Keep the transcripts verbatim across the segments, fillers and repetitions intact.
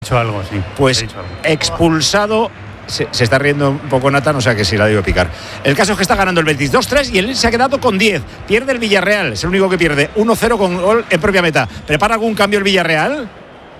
dicho algo, sí. Pues dicho algo. expulsado. Se, se está riendo un poco Nathan, o sea que sí la digo picar. El caso es que está ganando el Betis dos tres y él se ha quedado con diez. Pierde el Villarreal, es el único que pierde. uno cero con gol en propia meta. ¿Prepara algún cambio el Villarreal?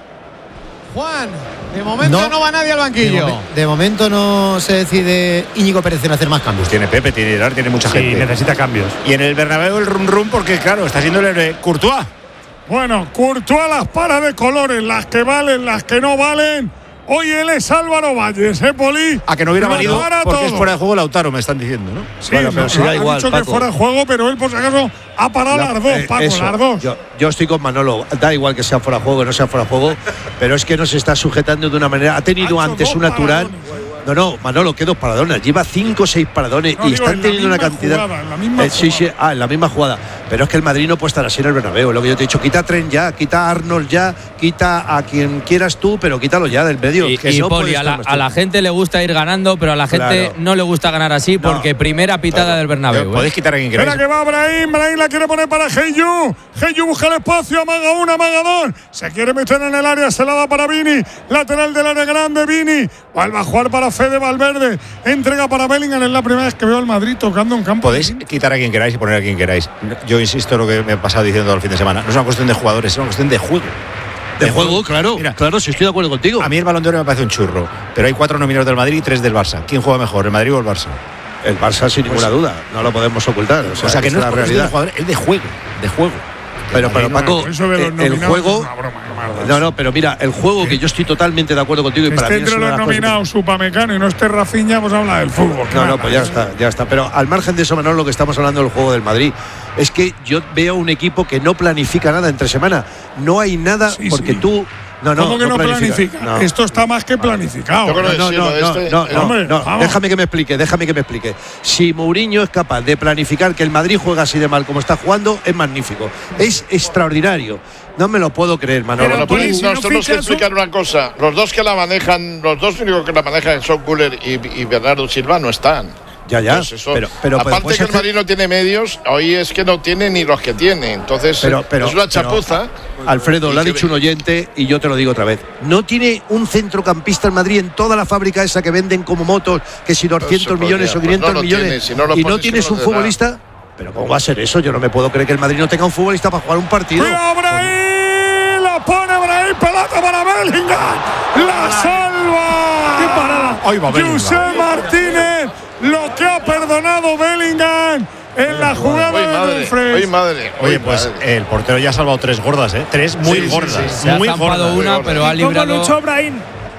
Juan, de momento no, no va nadie al banquillo. De, momen, de momento no se decide Íñigo Pérez en hacer más cambios. Tiene Pepe, tiene Gerard, tiene mucha sí, gente. necesita cambios. Y en el Bernabéu el rum rum porque claro, está siendo el héroe Courtois. Bueno, Courtois las para de colores, las que valen, las que no valen. Hoy él es Álvaro Valles, ¿eh, Poli? A que no hubiera Lo valido para porque todo. es fuera de juego Lautaro, me están diciendo, ¿no? Sí, bueno, pero no, si da ha igual, dicho Paco. que fuera de juego, pero él por si acaso ha parado La, las dos, eh, Paco, eso, las dos. Yo, yo estoy con Manolo, da igual que sea fuera de juego, que no sea fuera de juego, pero es que no se está sujetando de una manera. Ha tenido Ha hecho antes dos una Turán. paradones. No, no, Manolo, que dos paradones. Lleva cinco o seis paradones No, y digo, están en la teniendo una misma cantidad. jugada, en la misma Eh, sí, sí, jugada. ah, en la misma jugada. Pero es que el Madrid no puede estar así en el Bernabéu. Lo que yo te he dicho, quita a Trent ya, quita a Arnold ya, quita a quien quieras tú, pero quítalo ya del medio. Y, que y no Poli, puede a estar la, más a la tiempo. gente le gusta ir ganando, pero a la gente Claro. no le gusta ganar así porque No, primera pitada claro. del Bernabéu. Podéis ¿eh? quitar a quien queráis. Espera que va Brahim, Brahim la quiere poner para Heyu. Heyu busca el espacio, amaga una, amaga dos. Se quiere meter en el área, se la da para Vini. Lateral del área grande, Vini. Vuelve a jugar para Fede Valverde. Entrega para Bellingham. Es la primera vez que veo al Madrid tocando un campo. Podéis quitar a quien queráis y poner a quien queráis. Yo insisto en lo que me he pasado diciendo el fin de semana. No es una cuestión de jugadores, es una cuestión de juego. De juego, claro, Mira, claro, si estoy de acuerdo contigo. A mí el Balón de Oro me parece un churro, pero hay cuatro nominados del Madrid y tres del Barça. ¿Quién juega mejor, el Madrid o el Barça? El Barça sin ninguna duda, no lo podemos ocultar. O sea, O sea, que es no es la por cuestión de realidad. jugadores, es de juego, de juego. Pero, pero Paco, Eso de los eh, el nominados juego. es una broma, Mardas. No, no, pero mira, el juego que yo estoy totalmente de acuerdo contigo y Que para esté mí es entre una los de las cosas que- nominados Upamecano y no esté Rafinha, pues habla del fútbol. No, no, pues ya está, ya está. Pero al margen de eso, Manolo, lo que estamos hablando del juego del Madrid es que yo veo un equipo que no planifica nada entre semana. No hay nada Sí, porque sí. tú. No, no, ¿Cómo que no, planifica? No. Esto está más que planificado. Yo creo que No, sí, no, lo de no, este- no, el- no, Hombre, no, vamos. déjame que me explique, déjame que me explique. Si Mourinho es capaz de planificar que el Madrid juega así de mal como está jugando, es magnífico. Es extraordinario. No me lo puedo creer, Manolo. Bueno, Pero, pues Poli, si no nos tenemos que fichas un- explicar una cosa. Los dos que la manejan, los dos únicos que la manejan son Güler y, y Bernardo Silva no están. Ya, ya. Pues eso, pero, pero, aparte puedes que el hacer- Madrid no tiene medios, hoy es que no tiene ni los que tiene. Entonces Pero- pero- es una pero- chapuza. Alfredo, Y lo ha que- dicho un oyente y yo te lo digo otra vez. No tiene un centrocampista en Madrid en toda la fábrica esa que venden como motos, que si doscientos Pues, millones pues, o quinientos no lo millones tiene, si no lo y no pones, tienes si no un lo tendrá. futbolista. Pero ¿cómo va a ser eso? Yo no me puedo creer que el Madrid no tenga un futbolista para jugar un partido. ¡Cuidado, Brahim! La pone Brahim, pelota para Bellingham. ¡La salva! ¡Qué parada! Ahí va Bellingham. José Martínez, lo que ha perdonado Bellingham en la jugada Uy, de madre, Dumfries. uy, madre. Oye, uy, pues madre. el portero ya ha salvado tres gordas, ¿eh? Tres muy Sí, sí, gordas. sí, Se ha muy zampado gordas. una, gordas. pero ha librado. Brahim?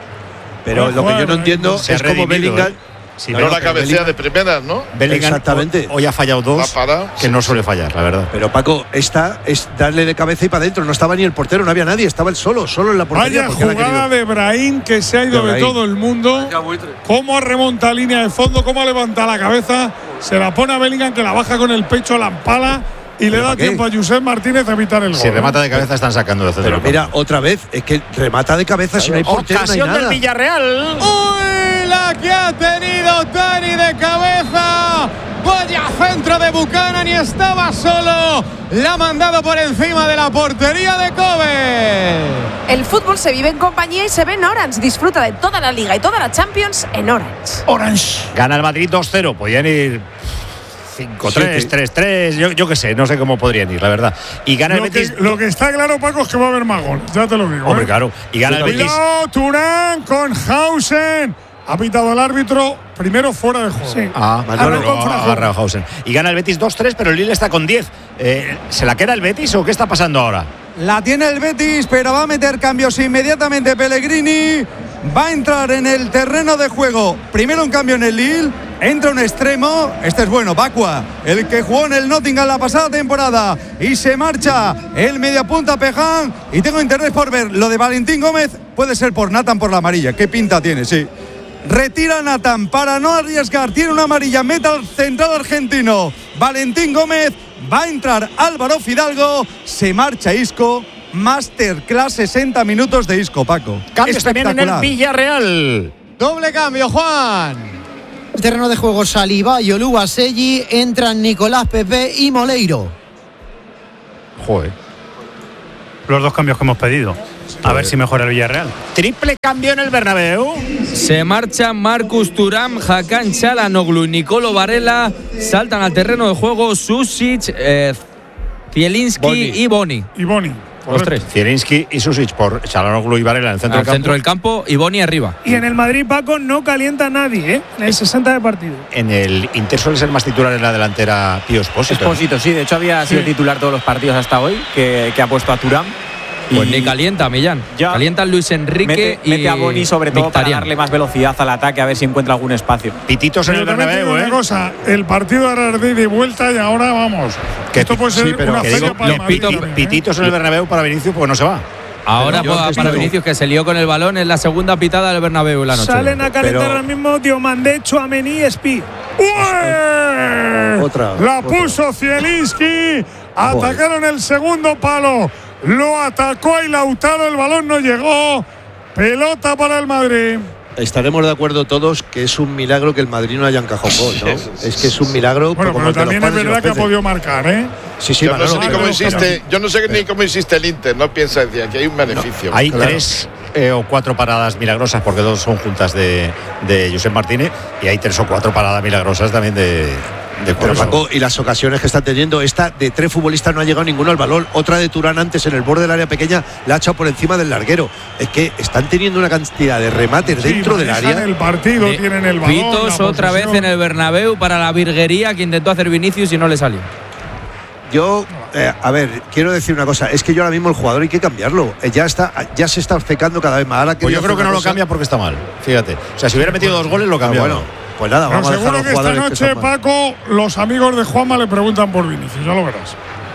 Pero Buen lo que yo juego, no entiendo Se ha es cómo redimido, Bellingham. ¿eh? Sí, No pero- la pero cabecea Bellingham- de primeras, ¿no? Bellingham Exactamente. Hoy ha fallado dos, La para, que sí, no sí. suele fallar, la verdad. Pero Paco, esta es darle de cabeza y para adentro. No estaba ni el portero, no había nadie, estaba él solo, solo en la portería. Vaya porque él ha jugada querido- de Brahim que se ha ido De de, Brahim. todo el mundo. Cómo remonta línea de fondo, cómo levanta la cabeza. Se la pone a Bellingham que la baja con el pecho, la empala y le ¿Pero da para qué? tiempo a Josep Martínez a evitar el gol. Si remata de cabeza están sacando de centro. Pero mira, otra vez, es que remata de cabeza, si no hay portero, no hay Ocasión del nada. Villarreal. ¡Uy! La que ha tenido Dani de cabeza. Vaya centro de Buchanan y estaba solo. La ha mandado por encima de la portería de Kobe. El fútbol se vive en compañía y se ve en Orange. Disfruta de toda la Liga y toda la Champions en Orange. Orange. Gana el Madrid dos cero. Podían ir cinco tres, Siete. tres tres. Yo, yo qué sé, no sé cómo podrían ir, la verdad. Y gana el Lo que, Betis. lo que está claro, Paco, es que va a haber más gol. Ya te lo digo. Hombre, ¿eh? claro. Y gana el Betis. Cuidado, Turán con Hausen. Ha pitado el árbitro primero fuera de juego. Ah, Manolo, Manolo, con fuera de ha juego. agarrado Hausen. Y gana el Betis dos tres, pero el Lille está con diez. Eh, ¿Se la queda el Betis o qué está pasando ahora? La tiene el Betis, pero va a meter cambios inmediatamente Pellegrini. Va a entrar en el terreno de juego. Primero un cambio en el Lille. Entra un extremo. Este es bueno, Bakua, el que jugó en el Nottingham la pasada temporada. Y se marcha el mediapunta Peján. Y tengo interés por ver lo de Valentín Gómez. Puede ser por Nathan por la amarilla. ¿Qué pinta tiene? Sí. Retira Nathan para no arriesgar. Tiene una amarilla. Meta al central argentino. Valentín Gómez. Va a entrar Álvaro Fidalgo. Se marcha Isco. Masterclass sesenta minutos de Isco, Paco. Cambios también en el Espectacular. Villarreal. Doble cambio, Juan. El terreno de juego Saliba y Oluwaseyi, entran Nicolás Pepe y Moleiro. Joder. Los dos cambios que hemos pedido. A ver si mejora el Villarreal. Triple cambio en el Bernabéu. Se marchan Marcus Thuram, Hakan Çalhanoğlu y Nicolo Varela. Saltan al terreno de juego Susic, eh, Zielinski Boni. y Boni. Y Boni. Los tres. Zielinski y Susic por Çalhanoğlu y Varela en el centro, Al del, centro campo. del campo y Boni arriba. Y en el Madrid, Paco, no calienta nadie, ¿eh? En el sesenta de partido. En el Inter suele ser más titular en la delantera Pío Expósito. Expósito, sí. De hecho, había sido titular todos los partidos hasta hoy, que, que ha puesto a Thuram. Pues ni calienta, Millán. Ya. Calienta Luis Enrique Mete, y mete a Boni sobre todo Mkhitaryan. para darle más velocidad al ataque, a ver si encuentra algún espacio. Pititos en Pero el también te Bernabéu, digo ¿eh? una cosa, el partido ahora es de ida y vuelta y ahora vamos. Que Esto puede ser sí, pero una que feria digo, para el los Madrid pito- también, ¿eh? pititos en el Bernabéu para Vinicius porque no se va. Ahora Pero yo para, que para estoy- Vinicius, que se lió con el balón en la segunda pitada del Bernabéu la noche. Salen a calentar Pero- ahora mismo Diomandé, Tchouaméni y Espi. ¡Ué! Otra, La otra. puso Zielinski. Atacaron el segundo palo. Lo atacó y Lautaro. El balón no llegó. Pelota para el Madrid. Estaremos de acuerdo todos que es un milagro que el Madrid no haya encajado gol, ¿no? Es que es un milagro. Bueno, como pero el de los también es panes y los verdad que ha peces. podido marcar, ¿eh? Sí, sí, Yo no Manolo, sé ni pero- cómo pero- insiste, yo no sé ni cómo insiste el Inter, no piensa decir que hay un beneficio. Hay Claro. tres eh, o cuatro paradas milagrosas, porque dos son juntas de, de Josep Martínez, y hay tres o cuatro paradas milagrosas también de, de Pero Cuervo. Paco, y las ocasiones que están teniendo, esta de tres futbolistas no ha llegado ninguno al balón, otra de Turán antes en el borde del área pequeña la ha echado por encima del larguero. Es que están teniendo una cantidad de remates Sí, dentro del manejan área. el partido, Eh, tienen el balón. Pitos la otra vez posesión. en el Bernabéu para la virguería que intentó hacer Vinicius y no le salió. Yo, eh, a ver, quiero decir una cosa, es que yo ahora mismo el jugador hay que cambiarlo. Eh, ya está, ya se está obcecando cada vez más. Ahora Pues yo creo que no lo cambia porque está mal. Fíjate. O sea, si hubiera metido dos goles, lo cambia. bueno, pues nada, Pero vamos a dejar a seguro los que esta jugadores que noche, están mal. Paco, los amigos de Juanma le preguntan por Vinicius, ya lo verás.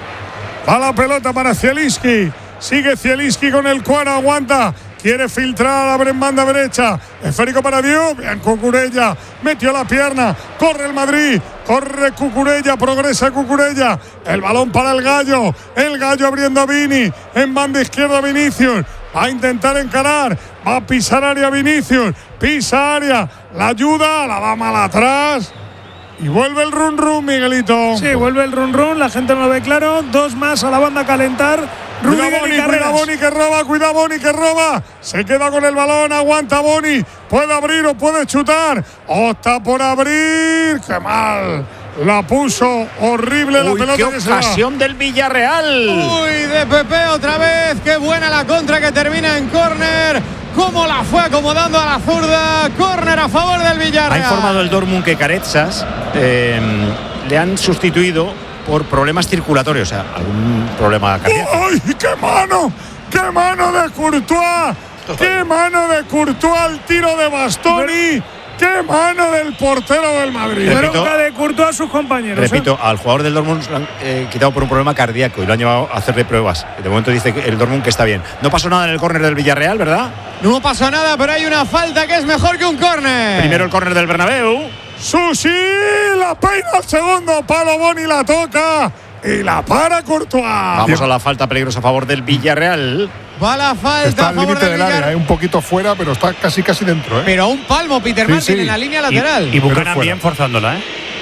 Va la pelota para Zielinski. Sigue Zielinski con el cuero, aguanta. Quiere filtrar, abre en banda derecha. Esférico para Diop. Bien, Cucurella. Metió la pierna. Corre el Madrid. Corre Cucurella. Progresa Cucurella. El balón para el Gallo. El Gallo abriendo a Vini. En banda izquierda Vinicius. Va a intentar encarar. Va a pisar área Vinicius. Pisa área. La ayuda. La da mal atrás. Y vuelve el run run, Miguelito. Sí, vuelve el run run, la gente no lo ve claro. Dos más a la banda a calentar. Cuida Rudiger Boni, y cuida Carreras. Boni que roba, cuida Boni que roba. Se queda con el balón, aguanta Boni. Puede abrir o puede chutar. Opta por abrir. ¡Qué mal! La puso horrible la Uy, pelota qué que se va. ocasión del Villarreal. Uy, de Pepe otra vez. Qué buena la contra que termina en córner. Cómo la fue acomodando a la zurda. Córner a favor del Ha Villarreal. informado el Dortmund que Carezas eh, le han sustituido por problemas circulatorios, o sea, algún problema cardíaco. ¡Ay, qué mano! ¡Qué mano de Courtois! ¡Qué mano de Courtois al tiro de Bastoni! ¡Qué mano del portero del Madrid! Repito. Bronca de Courtois a sus compañeros. ¿eh? Repito, al jugador del Dortmund lo han eh, quitado por un problema cardíaco y lo han llevado a hacerle pruebas. De momento dice que el Dortmund que está bien. No pasó nada en el córner del Villarreal, ¿verdad? No pasó nada, pero hay una falta que es mejor que un córner. Primero el córner del Bernabéu. Susi la peina al segundo palo, Boni la toca y la para Courtois. Vamos a la falta peligrosa a favor del Villarreal. Va la falta Está a al favor límite del del área, Villarreal. eh, un poquito fuera, pero está casi casi dentro. ¿eh? Pero a un palmo, Peter Sí, Martin sí. en la línea lateral. Y, y Buchanan Pero fuera. bien forzándola, ¿eh?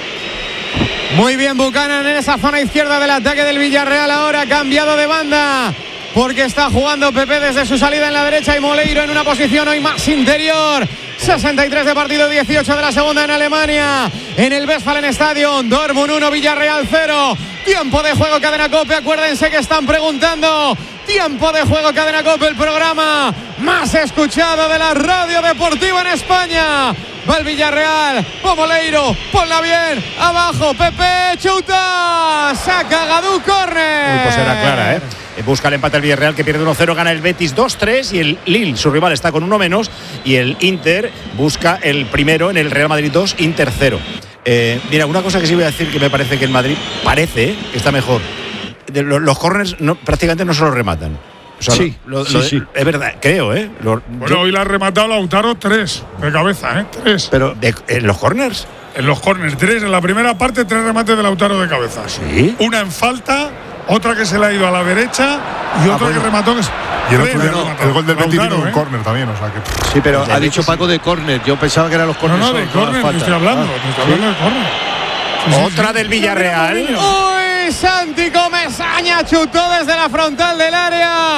Muy bien Buchanan en esa zona izquierda del ataque del Villarreal. Ahora cambiado de banda porque está jugando Pepe desde su salida en la derecha y Moleiro en una posición hoy más interior. sesenta y tres de partido, dieciocho de la segunda en Alemania. En el Westfalen Stadion, Dortmund uno, Villarreal cero. Tiempo de juego, Cadena COPE. Acuérdense que están preguntando. Tiempo de juego, Cadena COPE, el programa más escuchado de la radio deportiva en España. Va el Villarreal, va Moleiro, ponla bien, abajo, Pepe, chuta, saca Gadú, córner. Uy, pues era clara, ¿eh? Busca el empate el Villarreal que pierde uno cero, gana el Betis dos tres y el Lille, su rival, está con uno menos y el Inter busca el primero en el Real Madrid dos, Inter cero. Eh, mira, una cosa que sí voy a decir que me parece que el Madrid parece ¿eh? que está mejor. De los, los corners no, prácticamente no se los rematan. O sea, Sí, lo- lo- sí, lo- sí. Es verdad, creo, ¿eh? Lo- Bueno, yo- hoy la ha rematado Lautaro tres de cabeza, ¿eh? Tres. Pero de- ¿En los corners? En los corners, tres. En la primera parte, tres remates de Lautaro de cabeza. Sí. Una en falta, otra que se le ha ido a la derecha y otra bueno. que remató. Que es- Y el tres otro día, de Lautaro. el gol del Betis vino Lautaro, de un ¿eh? córner también, o sea que. sí, pero El ha del dicho Betis, Paco de córner. Yo pensaba que eran los No, córneres. no, son de todas córner, te faltas. estoy hablando. Ah, Te estoy hablando de córner. Sí, sí, Otra sí. del Villarreal. Uy, Santi Comesaña chutó desde la frontal del área.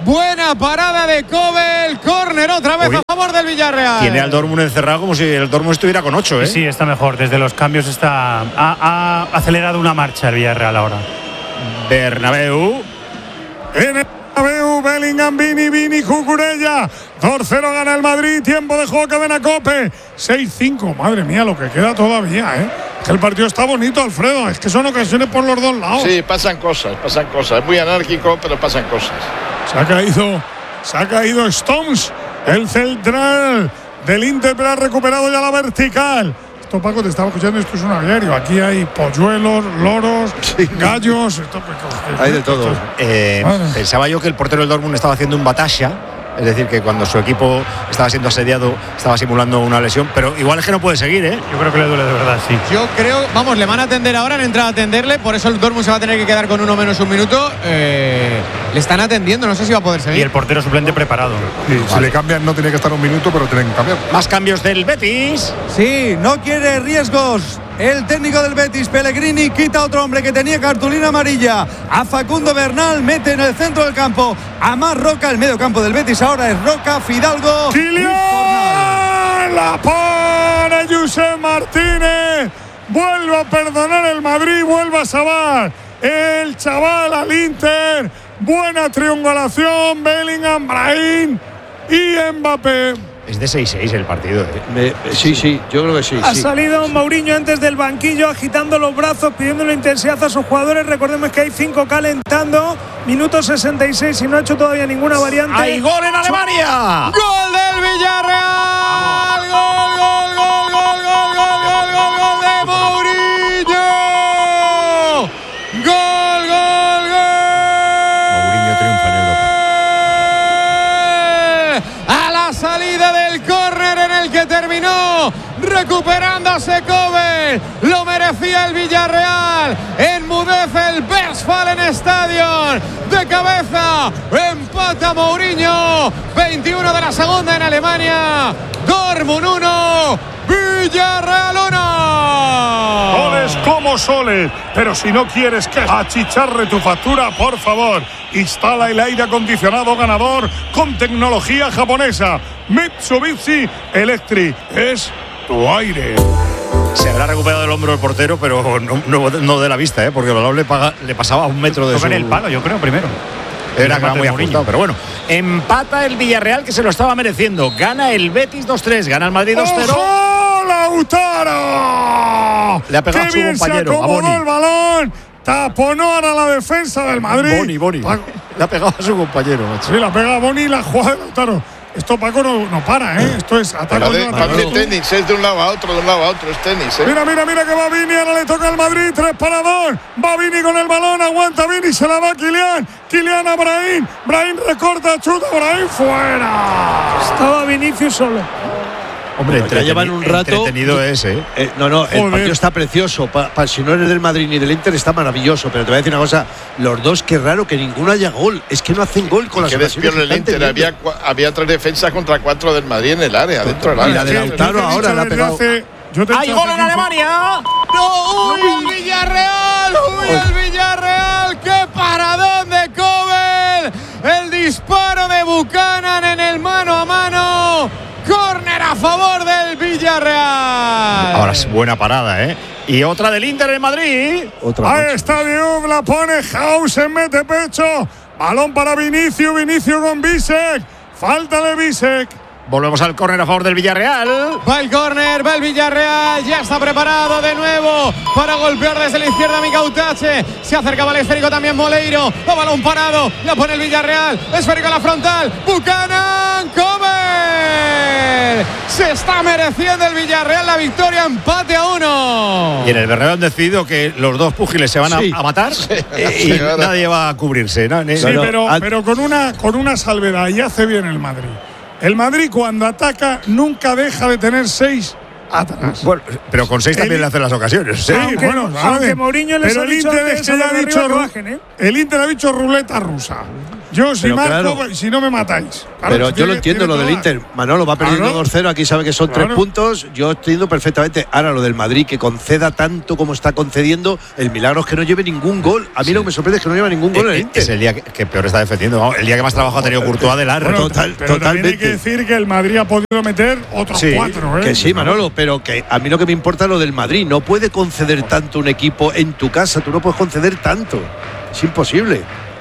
Buena parada de Kobel. Córner otra vez Uy. a favor del Villarreal. Tiene al Dortmund encerrado como si el Dortmund estuviera con ocho, ¿eh? Sí, está mejor. Desde los cambios está ha, ha acelerado una marcha el Villarreal ahora. Bernabéu. En el Bernabéu, Bellingham, Vini, Vini, Cucurella. dos cero gana el Madrid. Tiempo de juego, cadena COPE. seis cinco. Madre mía, lo que queda todavía, ¿eh? Que el partido está bonito, Alfredo. Es que son ocasiones por los dos lados. Sí, pasan cosas, pasan cosas. Es muy anárquico, pero pasan cosas. Se ha caído, se ha caído Stones, el central del Inter, pero ha recuperado ya la vertical. Esto, Paco, te estaba escuchando, esto es un aviario. Aquí hay polluelos, loros, sí. gallos. Esto, hay de todo. Eh, pensaba yo que el portero del Dortmund estaba haciendo un batalla. Es decir, que cuando su equipo estaba siendo asediado, estaba simulando una lesión, pero igual es que no puede seguir, ¿eh? Yo creo que le duele de verdad, sí. Yo creo, vamos, le van a atender ahora, han entrado a atenderle, por eso el Dortmund se va a tener que quedar con uno menos un minuto. Eh, le están atendiendo, no sé si va a poder seguir. Y el portero suplente preparado. Sí, vale. Si le cambian, no tiene que estar un minuto, pero tienen que cambiar. Más cambios del Betis. Sí, no quiere riesgos. El técnico del Betis, Pellegrini, quita a otro hombre que tenía cartulina amarilla. A Facundo Bernal, mete en el centro del campo a Mar Roca. El medio campo del Betis ahora es Roca, Fidalgo. ¡Kylian! La pone Josep Martínez. Vuelve a perdonar el Madrid, vuelve a salvar el chaval al Inter. Buena triangulación, Bellingham, Brahim y Mbappé. Es de seis seis el partido, ¿eh? Me, sí, sí, yo creo que sí. Ha sí. salido Mourinho antes del banquillo agitando los brazos, pidiéndole intensidad a sus jugadores. Recordemos que hay cinco calentando. Minuto sesenta y seis y no ha hecho todavía ninguna variante. ¡Hay gol en Alemania! ¡Gol del Villarreal! ¡Gol, gol, gol, gol, gol, gol, gol, gol, gol de Mourinho! ¡Gol, gol, gol! Mourinho triunfa en Europa. A la salida del córner en el que terminó recuperándose Kobel. Lo merecía el Villarreal. Enmudece el Westfalen Stadion. De cabeza empata Mourinho. veintiuno de la segunda en Alemania. Dortmund uno, Villarreal uno. Soles como soles, pero si no quieres que achicharre tu factura, por favor, instala el aire acondicionado ganador con tecnología japonesa. Mitsubishi Electric es tu aire. Se habrá recuperado el hombro el portero, pero no, no, no de la vista, ¿eh? Porque el balón le, paga, le pasaba a un metro de su... el palo, yo creo, primero. Era que era muy ajustado, pero bueno. Empata el Villarreal, que se lo estaba mereciendo. Gana el Betis dos tres, gana el Madrid dos cero. ¡Ojo, Lautaro! Le ha pegado a su compañero, a Boni. El balón, taponó ahora la defensa del Madrid. Boni, Boni. Le ha pegado a su compañero, macho. Sí, la pega a Boni y la jugada de Lautaro. Esto, Paco, no, no para, ¿eh? Esto es ataque. Parece tenis, es de un lado a otro, de un lado a otro, es tenis, ¿eh? Mira, mira, mira que va Vini, ahora le toca al Madrid, tres para dos. Va Vini con el balón, aguanta Vini, se la va Kylian. Kylian a Brahim. Brahim recorta, chuta, Brahim fuera. Estaba Vinicius solo. Hombre, bueno, ya llevan un rato. Entretenido es, ¿eh? eh no, no, Joder. El partido está precioso. Pa, pa, si no eres del Madrid ni del Inter, está maravilloso. Pero te voy a decir una cosa: los dos, qué raro que ninguno haya gol. Es que no hacen gol con las ocasiones. Que el Inter había, había tres defensas contra cuatro del Madrid en el área, dentro del área. Y la de Lautaro ahora la ha pegado. ¡Hay gol en Alemania! ¡No! ¡Uy, el Villarreal! ¡Uy, el Villarreal! ¡Qué paradón de Kobel! El disparo de Buchanan en el mano a mano. Córner a favor del Villarreal. Ahora es buena parada, ¿eh? Y otra del Inter en Madrid. Otra Ahí está Diop, la pone Hausen, mete pecho. Balón para Vinicius, Vinicius con Bisek. Falta de Bisek. Volvemos al córner a favor del Villarreal. Va el córner, va el Villarreal. Ya está preparado de nuevo para golpear desde la izquierda Mikautache. Se acercaba al esférico también Moleiro. Va balón parado. La pone el Villarreal. Esférico a la frontal. Buchanan. Kobel. Se está mereciendo el Villarreal la victoria. Empate a uno. Y en el Bernabéu han decidido que los dos púgiles se van a, sí. a matar sí. eh, y sí, nadie va a cubrirse, ¿no? Sí, no, pero, al... pero con, una, con una salvedad. Y hace bien el Madrid. El Madrid cuando ataca nunca deja de tener seis atrás. Bueno, pero con seis el, también le hacen las ocasiones. Sí, aunque, bueno, aunque Mourinho les pero ha el dicho Inter es que ya ha dicho, bajen, ¿eh? el Inter ha dicho ruleta rusa. Yo si Pero marco, claro. si no me matáis. Claro, Pero si yo tiene- lo entiendo tiene lo del todas. Inter. Manolo va perdiendo Claro. dos cero, aquí sabe que son Claro. tres puntos. Yo entiendo perfectamente. Ahora lo del Madrid, que conceda tanto como está concediendo, el milagro es que no lleve ningún gol. A mí lo que me sorprende es que no lleve ningún gol el Eh, Inter. Es el día que, que peor está defendiendo. Vamos, el día que más trabajo ha tenido Courtois del Arre. Bueno, Total- pero también hay totalmente. que decir que el Madrid ha podido meter otros Sí, cuatro. ¿eh? Que sí, Manolo, pero que a mí lo que me importa es lo del Madrid. No puede conceder tanto un equipo en tu casa. Tú no puedes conceder tanto. Es imposible.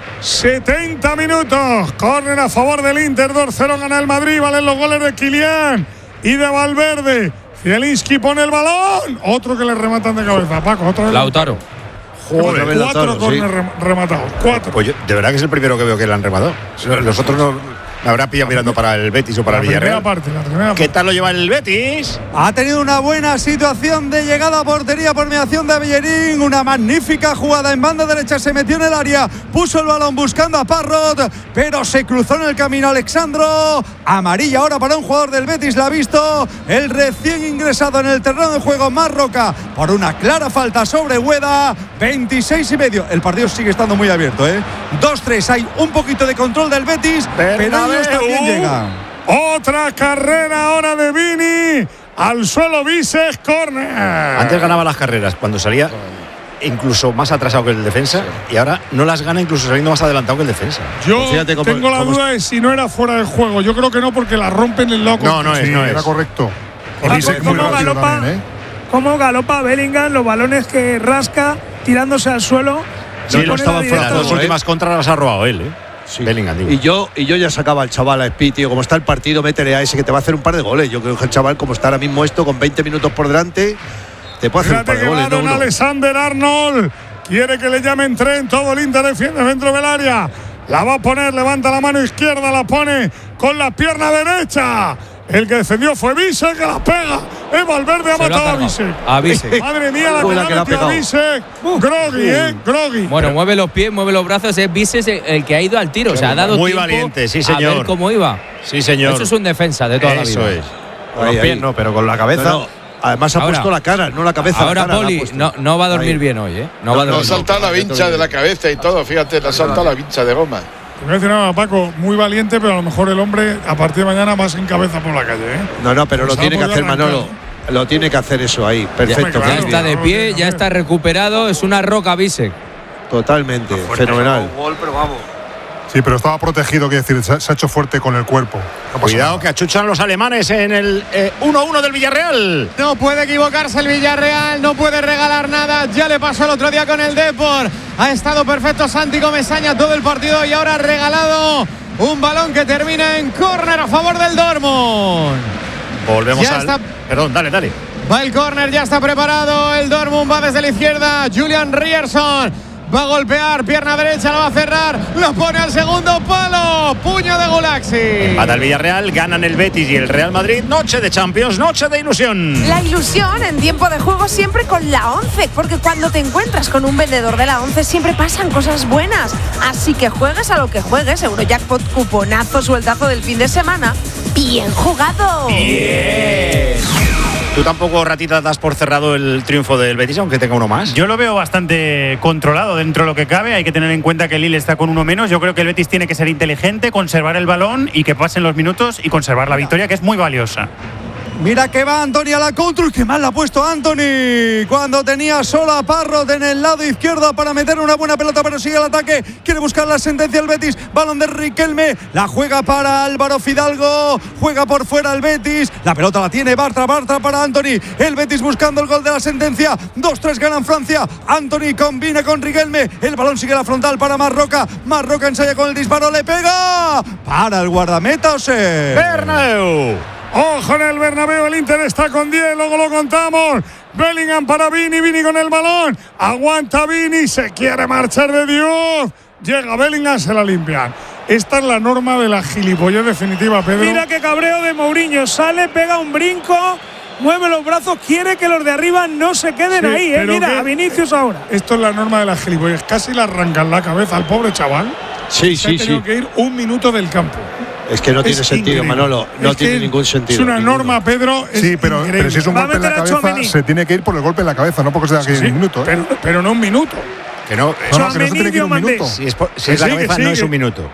setenta minutos. Córner a favor del Inter. dos cero gana el Madrid. Valen los goles de Kylian y de Valverde. Zielinski pone el balón. Otro que le rematan de cabeza. Paco, otro de Lautaro. Joder, Otra vez cuatro Lautaro, córner sí. rem- rematados. Cuatro. Pues yo, de verdad que es el primero que veo que le han rematado. Los otros no. Me habrá pillado mirando para el Betis o para la el primera Villarreal. parte, la primera ¿Qué parte. tal lo lleva el Betis? Ha tenido una buena situación de llegada a portería por mediación de Bellerín. Una magnífica jugada en banda derecha. Se metió en el área. Puso el balón buscando a Parrot. Pero se cruzó en el camino Alexandro. Amarilla ahora para un jugador del Betis. La ha visto el recién ingresado en el terreno de juego Marroca. Por una clara falta sobre Hueda. veintiséis y medio. El partido sigue estando muy abierto, ¿eh? dos tres. Hay un poquito de control del Betis. Pero ellos también llegan. Otra carrera ahora de Vini. Al suelo Vises, córner. Antes ganaba las carreras cuando salía incluso más atrasado que el defensa y ahora no las gana incluso saliendo más adelantado que el defensa. Yo Fíjate cómo- tengo la cómo duda de si no era fuera de juego. Yo creo que no, porque la rompen el loco. No, no es, Sí, no era es. correcto. Paco, Y Isaac muy ¿cómo rápido galopa? también, ¿eh? Cómo galopa Bellingham, los balones que rasca tirándose al suelo. Sí, Se no pone estaba la fuera Las directa. dos todo, ¿eh? últimas contras las ha robado él, ¿eh? Sí. Bellingham, digo. Y yo, y yo ya sacaba al chaval a Speed, tío. Como está el partido, métele a ese que te va a hacer un par de goles. Yo creo que el chaval, como está ahora mismo esto, con veinte minutos por delante, te puede hacer un Fíjate par de que goles, va no Don uno. Alexander Arnold. Quiere que le llamen tren. Todo el Inter defiende dentro del área. La va a poner, levanta la mano izquierda, la pone con la pierna derecha. El que defendió fue Visek, que la pega. Es Valverde, ha Se lo ha matado a cargado. Visek. A Visek. Madre mía, la que Uy, le la ha que le ha metido a pegado. Visek. Groggy, ¿eh? Groggy. Bueno, mueve los pies, mueve los brazos. Es Vises el que ha ido al tiro. O sea, ha dado Muy tiempo valiente, sí, a señor. ver cómo iba. Sí, señor. Eso es un defensa de toda Eso la vida. es. Con los pies no, pero con la cabeza. No, no. Además ha Ahora- puesto la cara, no la cabeza. Ahora la cara, la ha Poli puesto. no, no va a dormir Ahí. bien hoy, ¿eh? No va a Nos dormir. salta la vincha de la cabeza y todo, fíjate, le salta la vincha de goma. Te voy a decir nada, Paco, muy valiente, pero a lo mejor el hombre a partir de mañana va sin cabeza por la calle, ¿eh? No, no, pero Pues lo ha tiene que podido hacer arrancar. Manolo. Lo tiene que hacer eso ahí. Perfecto. claro. Ya está de pie, ya está recuperado. Es una roca Visek. Totalmente. Fenomenal. Sí, pero estaba protegido, quiere decir, se, se ha hecho fuerte con el cuerpo. No pasa Cuidado nada. que achuchan los alemanes en el eh, uno uno del Villarreal. No puede equivocarse el Villarreal, no puede regalar nada. Ya le pasó el otro día con el Depor. Ha estado perfecto Santi Comesaña todo el partido y ahora ha regalado un balón que termina en córner a favor del Dortmund. Volvemos Ya al. está. Perdón, dale, dale. Va el córner, ya está preparado. El Dortmund va desde la izquierda. Julian Ryerson va a golpear, pierna derecha, la va a cerrar. Lo pone al segundo palo. Puño de Gulaxi. Empata el Villarreal, ganan el Betis y el Real Madrid. Noche de Champions, noche de ilusión. La ilusión en tiempo de juego siempre con la once, porque cuando te encuentras con un vendedor de la once siempre pasan cosas buenas. Así que juegues a lo que juegues, Eurojackpot, cuponazo, sueltazo del fin de semana. ¡Bien jugado! Tú tampoco, Ratita, das por cerrado el triunfo del Betis, aunque tenga uno más. Yo lo veo bastante controlado dentro de lo que cabe. Hay que tener en cuenta que el Lille está con uno menos. Yo creo que el Betis tiene que ser inteligente, conservar el balón y que pasen los minutos y conservar la victoria, que es muy valiosa. Mira que va Anthony a la contra y que mal la ha puesto Anthony cuando tenía solo a Parrot en el lado izquierdo para meter una buena pelota, pero sigue el ataque, quiere buscar la sentencia el Betis, balón de Riquelme, la juega para Álvaro Fidalgo, juega por fuera el Betis, la pelota la tiene Bartra, Bartra para Anthony, el Betis buscando el gol de la sentencia, dos tres ganan Francia, Anthony combina con Riquelme, el balón sigue la frontal para Marroca, Marroca ensaya con el disparo, le pega para el guardameta Ose. Bernabéu. Ojo en el Bernabéu, el Inter está con diez, luego lo contamos. Bellingham para Vini, Vini con el balón. Aguanta Vini, se quiere marchar de Dios. Llega Bellingham, se la limpian. Esta es la norma de la gilipollez definitiva, Pedro. Mira qué cabreo de Mourinho. Sale, pega un brinco, mueve los brazos, quiere que los de arriba no se queden Sí, ahí. ¿eh? pero Mira, que- a Vinicius ahora. Esto es la norma de la gilipollez. Casi le arrancan la cabeza al pobre chaval. Sí, Se ha sí, tenido sí. que ir un minuto del campo. Es que no tiene Es sentido, increíble. Manolo. No Es tiene que ningún sentido. Es una ninguno. norma, Pedro. es Sí, pero, increíble. pero si es un Va a golpe en la meter a cabeza, Tchouaméni. se tiene que ir por el golpe en la cabeza, no porque se tenga que ir Sí, un minuto. ¿eh? pero, pero no un minuto. Que no. No, no, que no se tiene que ir un Tchouaméni, minuto. Si es, por- si Que es la sí, que cabeza, sí, no es que- un minuto.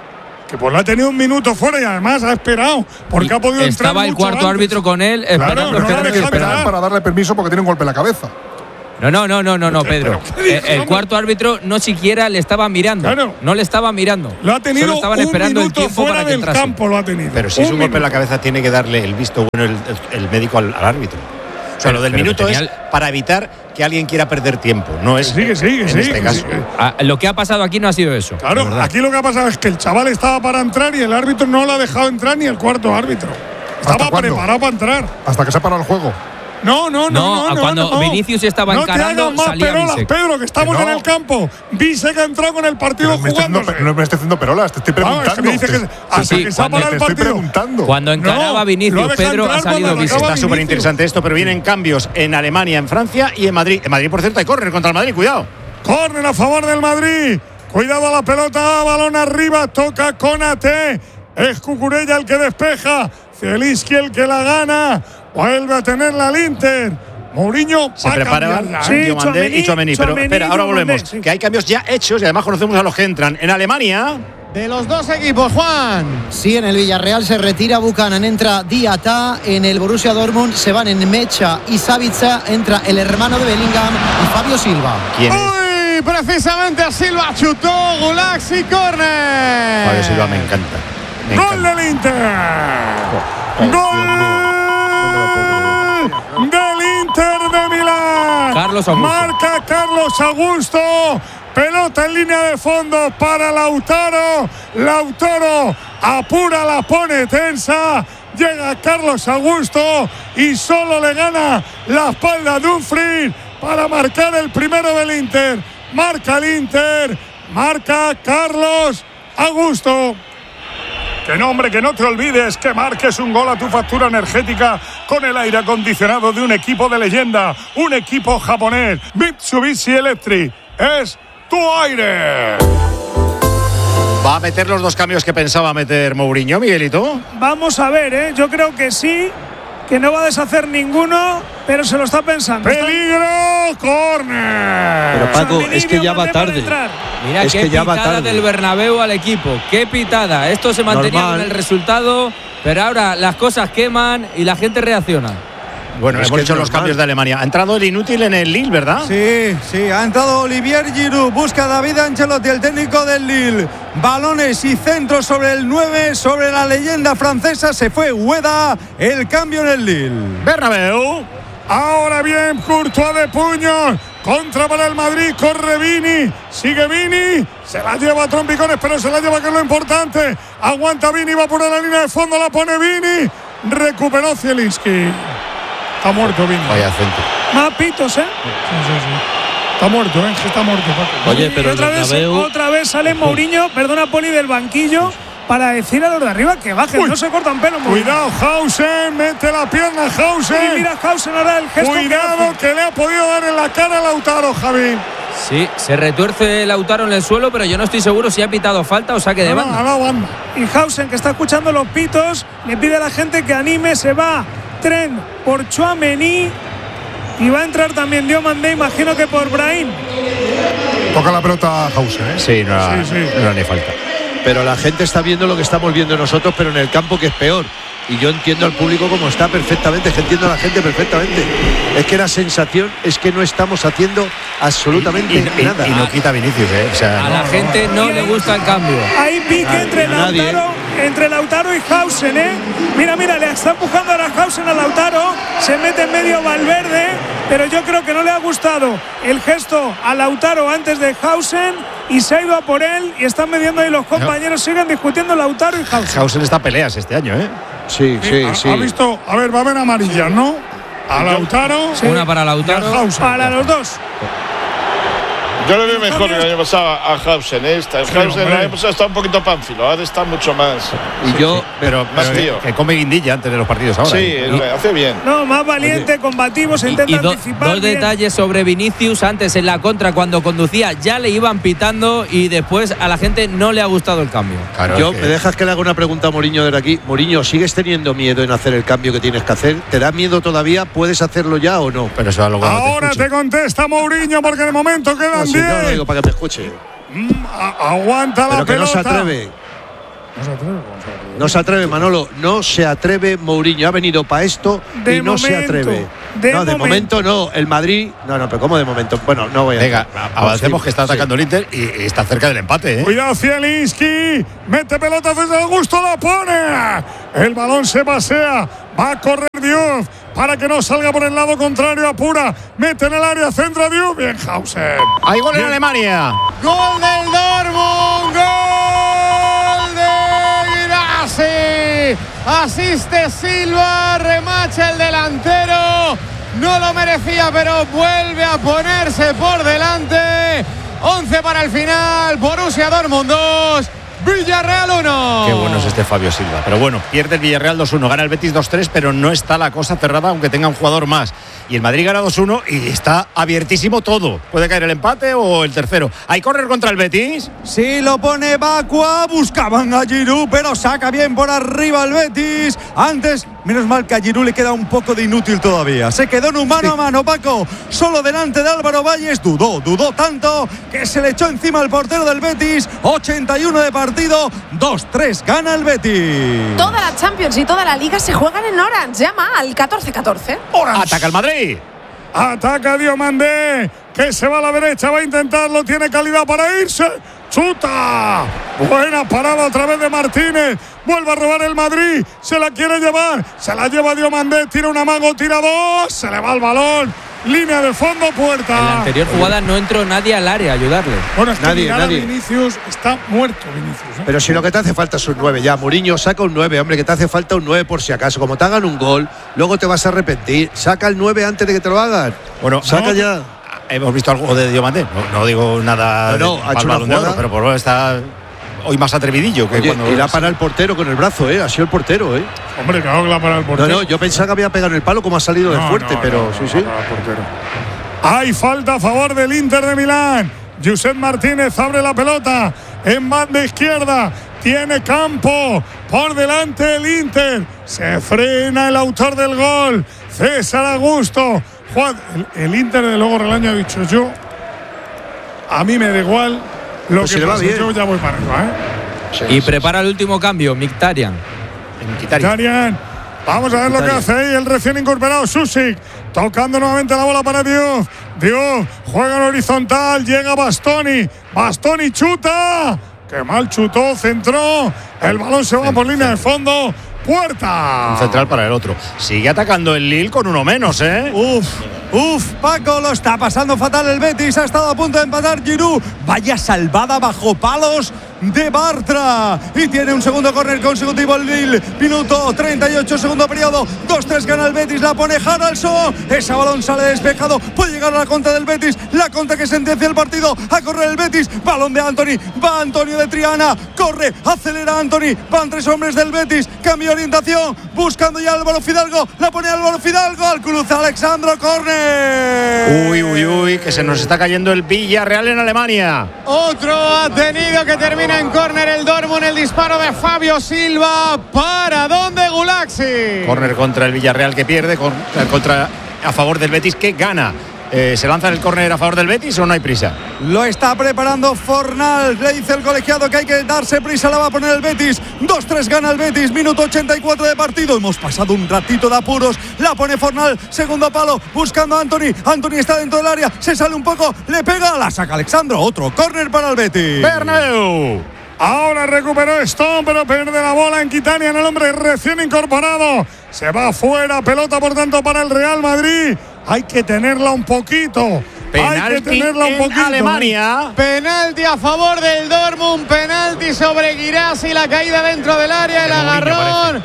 Que pues lo ha tenido un minuto fuera y además ha esperado. Porque Y ha podido entrar. estaba el mucho cuarto antes. árbitro con él Claro, esperando, no lo ha esperando y dejado esperando. entrar. Para darle permiso porque tiene un golpe en la cabeza. No, no, no, no, no, no, Pedro. ¿Qué dices, Eh, el hombre? cuarto árbitro no siquiera le estaba mirando. Claro. No le estaba mirando. Lo ha tenido Solo estaban un esperando el minuto tiempo fuera para que del entrase. campo, lo ha tenido. Pero si es un golpe en la minuto. cabeza, tiene que darle el visto bueno el, el médico al, al árbitro. O sea, Pero- lo del pero minuto que es tenía para evitar que alguien quiera perder tiempo. No es Sí, que sí, que en sí, este que caso. sí. Ah, lo que ha pasado aquí no ha sido eso. Claro, aquí lo que ha pasado es que el chaval estaba para entrar y el árbitro no lo ha dejado entrar ni el cuarto árbitro. Estaba cuándo? preparado para entrar. Hasta que se ha parado el juego. No, no, no, No, no. no cuando no. Vinicius estaba no encarando, te hagas más salía perolas, Bisek. Pedro, que estamos Que no. en el campo. Bisek ha entrado con el partido Pero me está haciendo, jugando. no me estoy haciendo perolas, te estoy Vamos, es que preguntando. me dice que Te- hasta sí, que se ha cuando parado te el estoy partido. preguntando. Cuando encaraba No, Vinicius, lo deja Pedro, entrar ha salido cuando Bisek. acaba Está súper interesante esto, pero vienen cambios en Alemania, en Francia y en Madrid. En Madrid, por cierto, hay córner contra el Madrid, cuidado. Córner a favor del Madrid. Cuidado a la pelota, balón arriba, toca Konaté. Es Cucurella el que despeja. Zielinski el que la gana. Vuelve a tenerla al Inter. Mourinho Se va a preparaban cambiarla. Sí, Diomandé y Tchouaméni. Pero Tchouaméni, espera, ahora Diomandé, volvemos. sí. Que hay cambios ya hechos y además conocemos a los que entran. En Alemania, De los dos equipos, Juan. Sí, en el Villarreal se retira Buchanan, entra Diata. En el Borussia Dortmund se van en Mecha y Savitza. Entra el hermano de Bellingham y Fabio Silva. ¿quién es? Uy, precisamente a Silva chutó Gulax y córner. Fabio Silva me encanta. Me Gol encanta. del Inter. Gol del Inter de Milán. Carlos Augusto. Marca Carlos Augusto. Pelota en línea de fondo para Lautaro. Lautaro apura, la pone tensa. Llega Carlos Augusto y solo le gana la espalda a Dumfries para marcar el primero del Inter. Marca el Inter. Marca Carlos Augusto. Que no, hombre, que no te olvides que marques un gol a tu factura energética con el aire acondicionado de un equipo de leyenda, un equipo japonés, Mitsubishi Electric. Es tu aire. ¿Va a meter los dos cambios que pensaba meter Mourinho, Miguelito? Vamos a ver, ¿eh? Yo creo que sí, que no va a deshacer ninguno, pero se lo está pensando. ¡Peligro! ¡Córner! Pero Paco, Tchouaméni, es que ya va Diomandé para tarde. entrar. Mira Es qué que ya va pitada tarde. del Bernabéu al equipo. Qué pitada. Esto se mantenía Normal. con el resultado, pero ahora las cosas queman y la gente reacciona. Bueno, Es hemos que hecho es los normal. cambios de Alemania. Ha entrado el inútil en el Lille, ¿verdad? Sí, sí, ha entrado Olivier Giroud, busca a David Ancelotti, el técnico del Lille. Balones y centros sobre el nueve, sobre la leyenda francesa. Se fue Ueda, el cambio en el Lille. Bernabéu. Ahora bien, Courtois de puños. Contra para el Madrid, corre Vini. Sigue Vini. Se la lleva a trompicones, pero se la lleva, que es lo importante. Aguanta Vini, va por la línea de fondo, la pone Vini. Recuperó Zielinski. Está muerto Vini. Vaya centro. Más pitos, ¿eh? Sí, sí, sí. Está muerto, ¿eh? Que está muerto, Paco. Oye, Y pero el otra vez, Bernabéu… otra vez sale Mourinho, perdona Poli, del banquillo para decir a los de arriba que bajen, Uy. no se cortan pelo. Mourinho. Cuidado, Hausen. Mete la pierna, Hausen. Y mira Hausen ahora el gesto que Cuidado, hace. que le ha podido dar en la cara a Lautaro, Javi. Sí, se retuerce Lautaro en el suelo, pero yo no estoy seguro si ha pitado falta o saque de No, no, banda. ha dado banda. Y Hausen, que está escuchando los pitos, le pide a la gente que anime, se va Tren por Tchouaméni y va a entrar también Diomandé, imagino que por Brahim. Toca la pelota Hausen, ¿eh? Sí, no era, Sí, sí. no era ni falta. Pero la gente está viendo lo que estamos viendo nosotros, pero en el campo, que es peor. Y yo entiendo al público como está perfectamente, es que entiendo a la gente perfectamente. Es que la sensación es que no estamos haciendo absolutamente Y, y- y- nada. y no quita Vinicius, ¿eh? O sea, A no. la gente no le gusta el cambio. Hay pique entre nadie, Lautaro, entre Lautaro y Hausen, ¿eh? Mira, mira, le está empujando ahora Hausen a Lautaro, se mete en medio Valverde, pero yo creo que no le ha gustado el gesto a Lautaro antes de Hausen y se ha ido a por él y están midiendo ahí los compañeros, siguen discutiendo Lautaro y Hausen. Hausen está a peleas este año, ¿eh? Sí, sí, ha, sí. ha visto, a ver, va a haber amarillas, ¿no? A Lautaro. Una para y a Lautaro. Hausen. Para los dos. Yo le veo mejor el año pasado a Hausen. ¿eh? Esta- Sí, Hausen el hombre. año pasado está un poquito pánfilo, ahora está mucho más. Y yo, Pero, Más pero tío. que, que come guindilla antes de los partidos ahora. Sí, ¿eh? eh, hace bien. No, más valiente, combativo, se Y, intenta y do- anticipar. dos bien. detalles sobre Vinicius. Antes en la contra, cuando conducía, ya le iban pitando y después a la gente no le ha gustado el cambio. Claro, yo es que- me dejas que le haga una pregunta a Mourinho desde aquí. Mourinho, ¿sigues teniendo miedo en hacer el cambio que tienes que hacer? ¿Te da miedo todavía? ¿Puedes hacerlo ya o no? Pero eso luego no te Ahora escucho. te contesta Mourinho, porque de momento quedan No, si no lo diez. digo para que me escuche. Mm, a- aguanta la Pero que no pelota. se atreve. No se atreve, no se atreve. No se atreve, Manolo. No se atreve Mourinho. Ha venido para esto de y no momento, se atreve. De no, de momento. momento no. El Madrid. No, no, pero ¿cómo de momento? Bueno, no voy a. Venga, avancemos sí, que está atacando sí. el Inter y, y está cerca del empate, ¿eh? Cuidado, Zielinski. Mete pelota desde Augusto, la pone. El balón se pasea. Va a correr Diouf para que no salga por el lado contrario. Apura. Mete en el área, centra Diouf. Bien, Hausen. Hay gol Bien. en Alemania. Gol del Dortmund. Gol de Guirassy. Asiste Silva. Remacha el delantero. No lo merecía, pero vuelve a ponerse por delante. once para el final. Borussia Dortmund dos. Villarreal uno. Qué bueno es este Fabio Silva. Pero bueno, pierde el Villarreal dos uno, gana el Betis dos tres, pero no está la cosa cerrada, aunque tenga un jugador más. Y el Madrid gana dos uno y está abiertísimo todo. Puede caer el empate o el tercero. ¿Hay córner contra el Betis? Sí, lo pone Bakua. Buscaban a Giroud, pero saca bien por arriba el Betis. Antes, menos mal que a Giroud le queda un poco de inútil todavía. Se quedó en un mano sí. a mano, Paco. Solo delante de Álvaro Valles. Dudó, dudó tanto que se le echó encima al portero del Betis. ochenta y uno de partido. dos tres gana el Betis. Toda la Champions y toda la Liga se juegan en Orange. Llama al catorce catorce. Orange. Ataca el Madrid. Ataca Diomandé, que se va a la derecha, va a intentarlo, tiene calidad para irse. ¡Chuta! Buena parada otra vez de Martínez. Vuelve a robar el Madrid. Se la quiere llevar. Se la lleva Diomandé. Tira un amago, tira dos. Se le va el balón. Línea de fondo, puerta. En la anterior jugada no entró nadie al área a ayudarle. Bueno, es que nadie, nadie. Vinicius está muerto, Vinicius, ¿eh? Pero si lo que te hace falta es un nueve, ya, Mourinho, saca un nueve, hombre, que te hace falta un nueve por si acaso. Como te hagan un gol, luego te vas a arrepentir. Saca el nueve antes de que te lo hagan. Bueno, saca no, ya. Hemos visto algo de Diomandé. No, no digo nada. No, no, ha hecho una balón de oro, pero por lo menos está hoy más atrevidillo que Oye, cuando. Y la para el portero con el brazo, ¿eh? Ha sido el portero, ¿eh? Hombre, claro que la para el portero. No, no, yo pensaba que había pegado en el palo como ha salido no, de fuerte, no, pero no, sí, no, sí. No, el portero. Hay falta a favor del Inter de Milán. Josep Martínez abre la pelota en banda izquierda. Tiene campo por delante el Inter. Se frena el autor del gol, César Augusto. Juan, el, el Inter de luego Relaño ha dicho yo. A mí me da igual lo pues que si pase, yo ya voy para arriba, ¿eh? Sí, y sí, prepara sí. el último cambio, Mkhitaryan. Mkhitaryan. Vamos a ver lo que hace ahí el recién incorporado Susic. Tocando nuevamente la bola para Diouf. Diouf juega en horizontal. Llega Bastoni. Bastoni chuta. Qué mal chutó, centró. El balón se va por línea de fondo. Puerta. Un central para el otro. Sigue atacando el Lille con uno menos, ¿eh? Uf. Uf, Paco, lo está pasando fatal el Betis. Ha estado a punto de empatar Giroud. Vaya salvada bajo palos de Bartra. Y tiene un segundo córner consecutivo el Lille. Minuto treinta y ocho, segundo periodo. dos tres gana el Betis. La pone Haraldsson. Ese balón sale despejado. Puede llegar a la contra del Betis. La contra que sentencia el partido. A correr el Betis. Balón de Anthony. Va Antonio de Triana. Corre. Acelera Anthony. Van tres hombres del Betis. Cambio de orientación. Buscando ya Álvaro Fidalgo. La pone Álvaro Fidalgo. Al cruz Alexandro. Córner. Uy, uy, uy, que se nos está cayendo el Villarreal en Alemania. Otro ha tenido que termina en córner el Dortmund, el disparo de Fabio Silva. ¿Para dónde Gulaxi? Córner contra el Villarreal que pierde, contra a favor del Betis que gana. Eh, ¿Se lanza el córner a favor del Betis o no hay prisa? Lo está preparando Fornal. Le dice el colegiado que hay que darse prisa. La va a poner el Betis. dos tres gana el Betis. Minuto ochenta y cuatro de partido. Hemos pasado un ratito de apuros. La pone Fornal. Segundo palo. Buscando a Anthony. Anthony está dentro del área. Se sale un poco. Le pega. La saca Alexandro. Otro córner para el Betis. Bernabéu. Ahora recuperó Stone, pero pierde la bola en Mkhitaryan, el hombre recién incorporado. Se va afuera. Pelota, por tanto, para el Real Madrid. Hay que tenerla un poquito. Penalti Hay que tenerla un poquito. En Alemania. Penalti a favor del Dortmund. Penalti sobre Guirassy. La caída dentro del área. El agarrón.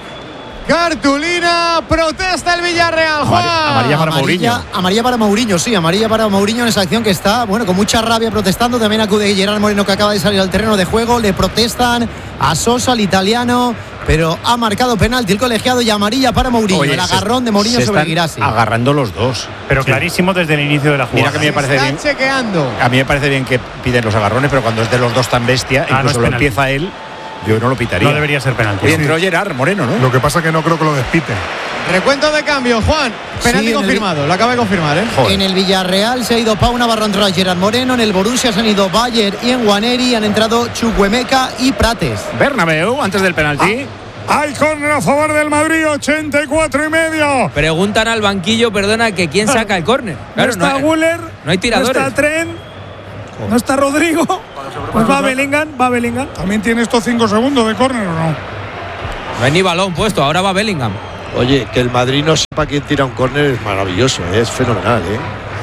Cartulina. Protesta el Villarreal. Juan. Amarilla para amarilla, Mourinho. Amarilla para Mourinho, sí. Amarilla para Mourinho en esa acción que está, bueno, con mucha rabia protestando. También acude Gerard Moreno, que acaba de salir al terreno de juego. Le protestan a Sosa, al italiano. Pero ha marcado penalti el colegiado y amarilla para Mourinho. Oye, el agarrón de Mourinho sobre Guirassy. Agarrando los dos. Pero sí, clarísimo desde el inicio de la jugada. Mira que a mí me parece Están bien. chequeando. A mí me parece bien que piden los agarrones, pero cuando es de los dos tan bestia, Ah, incluso no es lo penalti. empieza él, yo no lo pitaría. No debería ser penalti. Y entró Gerard Moreno, ¿no? Lo que pasa es que no creo que lo despiten. Recuento de cambio, Juan. Penalti Sí, en el- confirmado. Lo acaba de confirmar, ¿eh? En el Villarreal se ha ido Pau Navarro, ha entrado Gerard Moreno. En el Borussia se han ido Bayer y Nwaneri. Han entrado Chukwuemeka y Prates. Bernabéu, antes del penalti. Hay córner a favor del Madrid, ochenta y cuatro y medio. Preguntan al banquillo, perdona, que quién saca el córner. Claro, no está hay- Guller, no hay tiradores. no está Trent, no está Rodrigo. Pues va Bellingham, va Bellingham. ¿También tiene estos cinco segundos de córner o no? No hay ni balón puesto, ahora va Bellingham. Oye, que el Madrid no sepa quién tira un córner es maravilloso, ¿eh? Es fenomenal, ¿eh?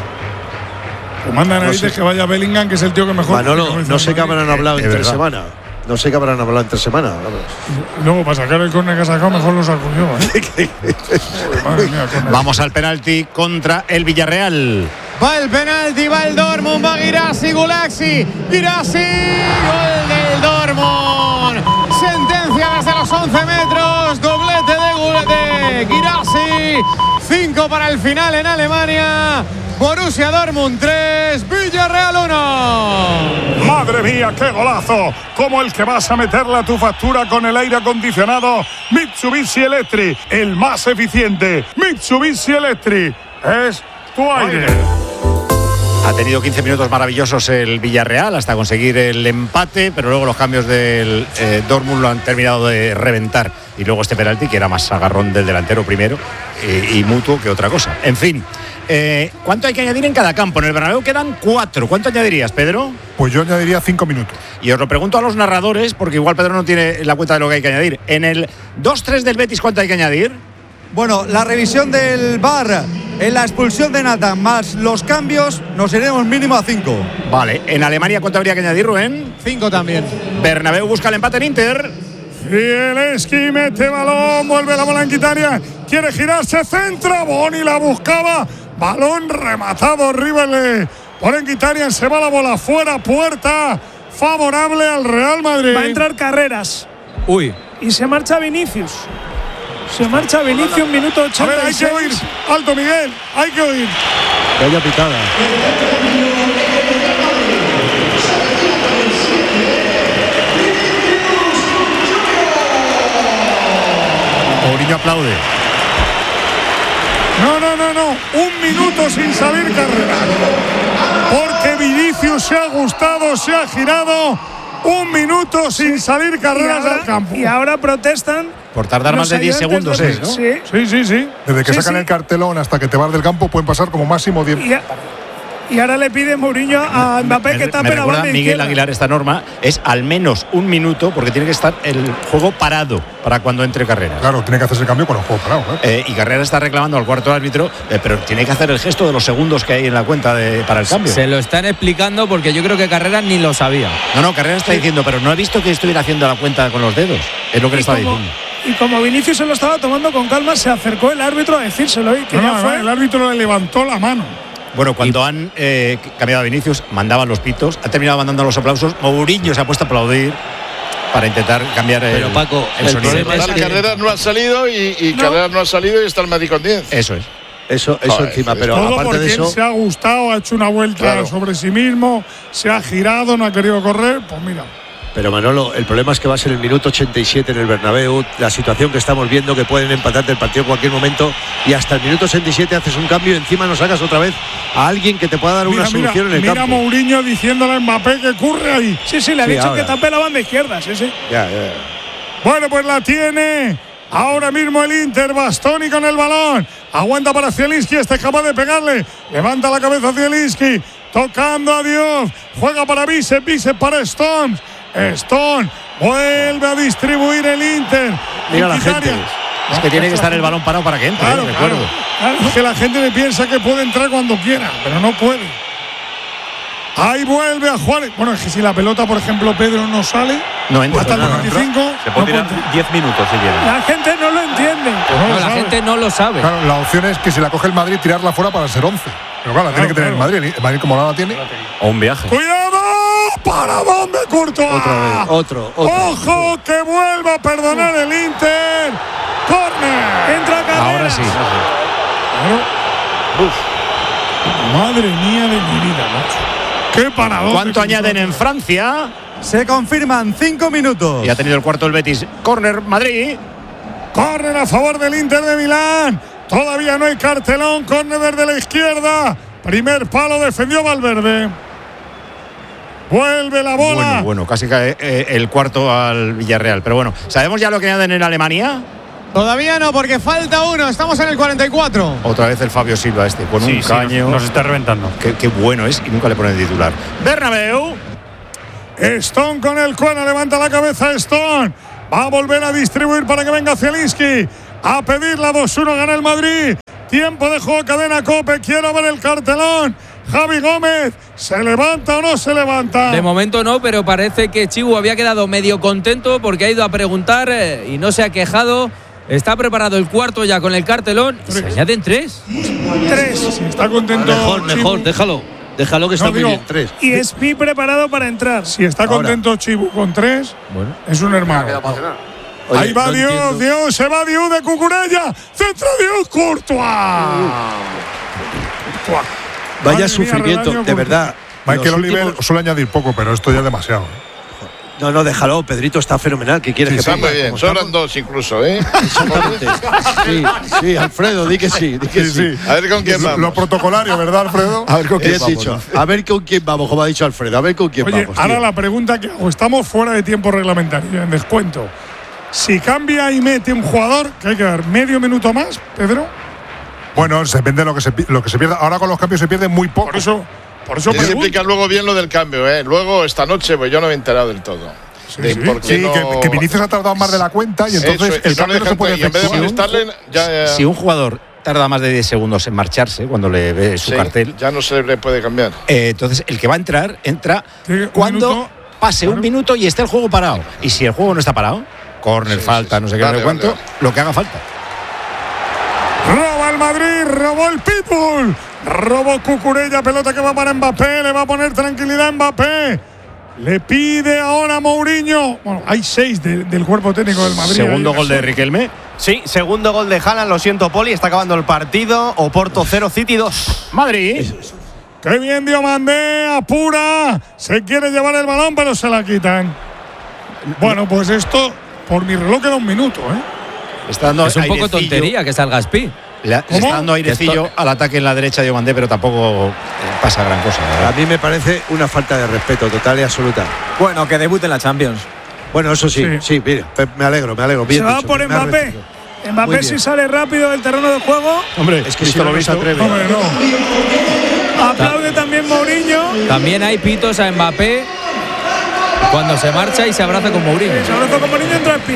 Pues manda No narices sé. que vaya Bellingham, que es el tío que mejor. Manolo, no sé qué habrán hablado Es entre verdad. semana. No sé qué habrán hablado entre semana. vamos. Luego, para sacar el córner que ha sacado, mejor lo saco yo, ¿eh? Madre mía, córner. Vamos al penalti contra el Villarreal. Va el penalti, va el Dortmund, va Girassi, Gulaxi, Girassi, gol del Dortmund. Sentencia desde los once metros, doblete de, Gul- de Girassi, cinco para el final en Alemania. Borussia Dortmund tres, Villarreal uno. Madre mía, qué golazo. Como el que vas a meterle a tu factura con el aire acondicionado Mitsubishi Electric, el más eficiente. Mitsubishi Electric es tu aire. Ha tenido quince minutos maravillosos el Villarreal hasta conseguir el empate, pero luego los cambios del eh, Dortmund lo han terminado de reventar. Y luego este penalti, que era más agarrón del delantero primero eh, y mutuo que otra cosa. En fin, eh, ¿cuánto hay que añadir en cada campo? En el Bernabéu quedan cuatro. ¿Cuánto añadirías, Pedro? Pues yo añadiría cinco minutos. Y os lo pregunto a los narradores, porque igual Pedro no tiene la cuenta de lo que hay que añadir. En el dos tres del Betis, ¿cuánto hay que añadir? Bueno, la revisión del V A R en la expulsión de Nathan más los cambios, nos iremos mínimo a cinco. Vale. ¿En Alemania cuánto habría que añadir, Rubén? Cinco también. Bernabéu busca el empate en Inter. Zielinski mete balón, vuelve la bola en Quitaria, quiere girarse, centra, Boni la buscaba, balón rematado horrible por Enquitarian, se va la bola fuera, puerta favorable al Real Madrid. Va a entrar Carreras Uy. y se marcha Vinicius. Se marcha Vinicius, minuto A ver, ochenta y hay que oír, seis. alto Miguel, hay que oír. Que haya pitada. Mourinho aplaude. No, no, no, no, un minuto sin salir Carrera. Porque Vinicius se ha gustado, se ha girado. Un minuto sin salir Carreras ahora- al campo. Y ahora protestan. Por tardar más los de diez ayudantes segundos de- es, ¿no? Sí. Sí, sí, sí. Desde que Sí, sacan sí. el cartelón hasta que te vas del campo pueden pasar como máximo diez. Y, a- y ahora le pide Mourinho a Mbappé que Me, tape me la recuerda banda Miguel izquierda. Aguilar esta norma, es al menos un minuto porque tiene que estar el juego parado para cuando entre Carreras. Claro, tiene que hacerse el cambio con el juego parado. ¿eh? Eh, y Carreras está reclamando al cuarto árbitro, eh, pero tiene que hacer el gesto de los segundos que hay en la cuenta de, para el cambio. Se lo están explicando porque yo creo que Carreras ni lo sabía. No, no, Carreras está diciendo, pero no he visto que estuviera haciendo la cuenta con los dedos. Es lo que le Y estaba como- diciendo. Y como Vinicius se lo estaba tomando con calma, se acercó el árbitro a decírselo y que No, ya no, fue. el árbitro le levantó la mano. Bueno, cuando han eh, cambiado a Vinicius, mandaban los pitos, ha terminado mandando los aplausos. Mourinho se ha puesto a aplaudir para intentar cambiar el, Pero, Paco, el el sonido. problema es Tal que- Carreras no ha salido y, y No. Carreras no ha salido y está el Madrid con diez. Eso es. Eso, eso Joder, encima, es pero Todo aparte porque de eso. él se ha gustado, ha hecho una vuelta Claro. sobre sí mismo, se ha girado, no ha querido correr. Pues mira. Pero Manolo, el problema es que va a ser el minuto ochenta y siete en el Bernabéu, la situación que estamos viendo, que pueden empatarte el partido en cualquier momento, y hasta el minuto ochenta y siete haces un cambio y encima nos sacas otra vez a alguien que te pueda dar Mira, una mira, solución en el mira campo. Mourinho diciéndole a Mbappé que curre ahí. Sí, sí, le ha Sí, dicho ahora. que tape la banda izquierda. Sí, sí. Ya, ya. Bueno, pues la tiene ahora mismo el Inter. Bastoni con el balón. Aguanta para Zielinski, este es capaz de pegarle. Levanta la cabeza Zielinski. Tocando a Dios. Juega para Bicep, Bicep para Stones. Stone vuelve a distribuir el Inter. Mira la Mkhitaryan. gente. Es que tiene que estar el balón parado para que entre, Claro, eh, claro. recuerdo. Claro, es que la gente le piensa que puede entrar cuando quiera, pero no puede. Ahí vuelve a jugar. Bueno, es que si la pelota, por ejemplo, Pedro no sale, No entra. hasta el Nada, veinticinco, Se no puede puede tirar entrar. diez minutos si quiere. La gente no lo entiende. No lo No, la sabe. gente no lo sabe. Claro, la opción es que si la coge el Madrid, tirarla fuera para ser once. Pero claro, la tiene que tener claro. el Madrid. El Madrid, como no la tiene. O un viaje. ¡Cuidado! ¿Para dónde, Courtois? Otra vez, otro, otro. ¡Ojo! Que vuelva a perdonar el Inter. ¡Corner! Entra Carreras. Ahora sí. Madre mía de mi vida, macho. ¡Qué paradón! ¿Cuánto añaden en Francia? Se confirman cinco minutos. Y ha tenido el cuarto el Betis. Corner, Madrid. Córner a favor del Inter de Milán. Todavía no hay cartelón. Córner desde la izquierda. Primer palo defendió Valverde. Vuelve la bola. Bueno, bueno, casi cae eh, el cuarto al Villarreal. Pero bueno, ¿sabemos ya lo que añaden en Alemania? Todavía no, porque falta uno. Estamos en el cuarenta y cuatro. Otra vez el Fabio Silva este, con sí, un sí, caño. Nos, nos está reventando. Qué, qué bueno es y nunca le ponen titular. Bernabéu. Stone con el cuerno, levanta la cabeza Stone. Va a volver a distribuir para que venga Zielinski. A pedir la dos uno, gana el Madrid. Tiempo de juego, cadena COPE. Quiero ver el cartelón. Javi Gómez, ¿se levanta o no se levanta? De momento no, pero parece que Chibu había quedado medio contento porque ha ido a preguntar eh, y no se ha quejado. Está preparado el cuarto ya con el cartelón. Y se añaden tres. Tres. Si está contento. Mejor, Chibu. mejor, déjalo. Déjalo que está No, muy digo, bien. Tres. Y Espi preparado para entrar. Si está Ahora. contento Chibu con tres, Bueno. es un hermano. Oye, Ahí va no Dios, entiendo. Dios, se va Dios de Cucurella. Centro Dios, Courtois. Courtois. Vaya Madre mía, sufrimiento, regaño de con- verdad. Michael Los Oliver últimos- suele añadir poco, pero esto ya es demasiado. No, no, déjalo. Pedrito está fenomenal. ¿Qué quieres Sí, que Está ponga? muy bien, Como sobran estamos- dos incluso, ¿eh? Exactamente. Sí, sí, Alfredo, di que sí. Di que Sí, sí. sí. A ver con quién Lo, vamos. lo protocolario, ¿verdad, Alfredo? A ver con ¿Qué quién has vamos. dicho? A ver con quién vamos, como ha dicho Alfredo. A ver con quién Oye, vamos. ahora tío. la pregunta que hago. Estamos fuera de tiempo reglamentario, en descuento. Si cambia y mete un jugador, que hay que dar medio minuto más, Pedro. Bueno, se depende de lo que se, pi- lo que se pierda. Ahora con los cambios se pierde muy poco. Por eso, por eso Tienes que pregunto. explicar luego bien lo del cambio, ¿eh? Luego, esta noche, pues yo no me he enterado del todo. De sí. por qué Sí, no- que, que Vinicius ha tardado más de la cuenta y entonces Eso, y el no cambio le no se dejan- puede y en vez de efectuar. molestarle, ya, ya- Si un jugador tarda más de diez segundos en marcharse cuando le ve su sí, cartel, ya no se le puede cambiar. eh, entonces el que va a entrar, entra Sí, un cuando minuto. pase un minuto y esté el juego parado. Y si el juego no está parado, córner, Sí, falta, sí, sí. no sé qué, Vale, no sé cuánto, vale, vale. lo que haga falta. Roba el Madrid, robó el Pitbull. Robó Cucurella, pelota que va para Mbappé. Le va a poner tranquilidad a Mbappé. Le pide ahora a Mourinho. Bueno, hay seis de- del cuerpo técnico del Madrid. Segundo Ahí, gol de eso. Riquelme. Sí, segundo gol de Haaland, lo siento Poli, está acabando el partido. Oporto cero, City dos. Madrid. Qué bien Diomandé, apura. Se quiere llevar el balón, pero se la quitan. Bueno, pues esto, por mi reloj queda un minuto, ¿eh? Está dando Es un poco airecillo. tontería que salga Espi. Le, le ¿Cómo? está dando airecillo al ataque en la derecha de Diomandé, pero tampoco eh, pasa gran cosa. la A verdad. mí me parece una falta de respeto total y absoluta. Bueno, que debute en la Champions. Bueno, eso sí, Sí. sí, mira, pe- me alegro, me alegro. Bien Se va dicho, por me ha Mbappé. recibido. Muy Mbappé bien. si sale rápido del terreno de juego. Hombre, Es que si visto no, lo no se visto, atreve. Hombre, no. Aplaude también Mourinho. También hay pitos a Mbappé cuando se marcha y se abraza con Mourinho. Se abraza con Mourinho, entra Espi.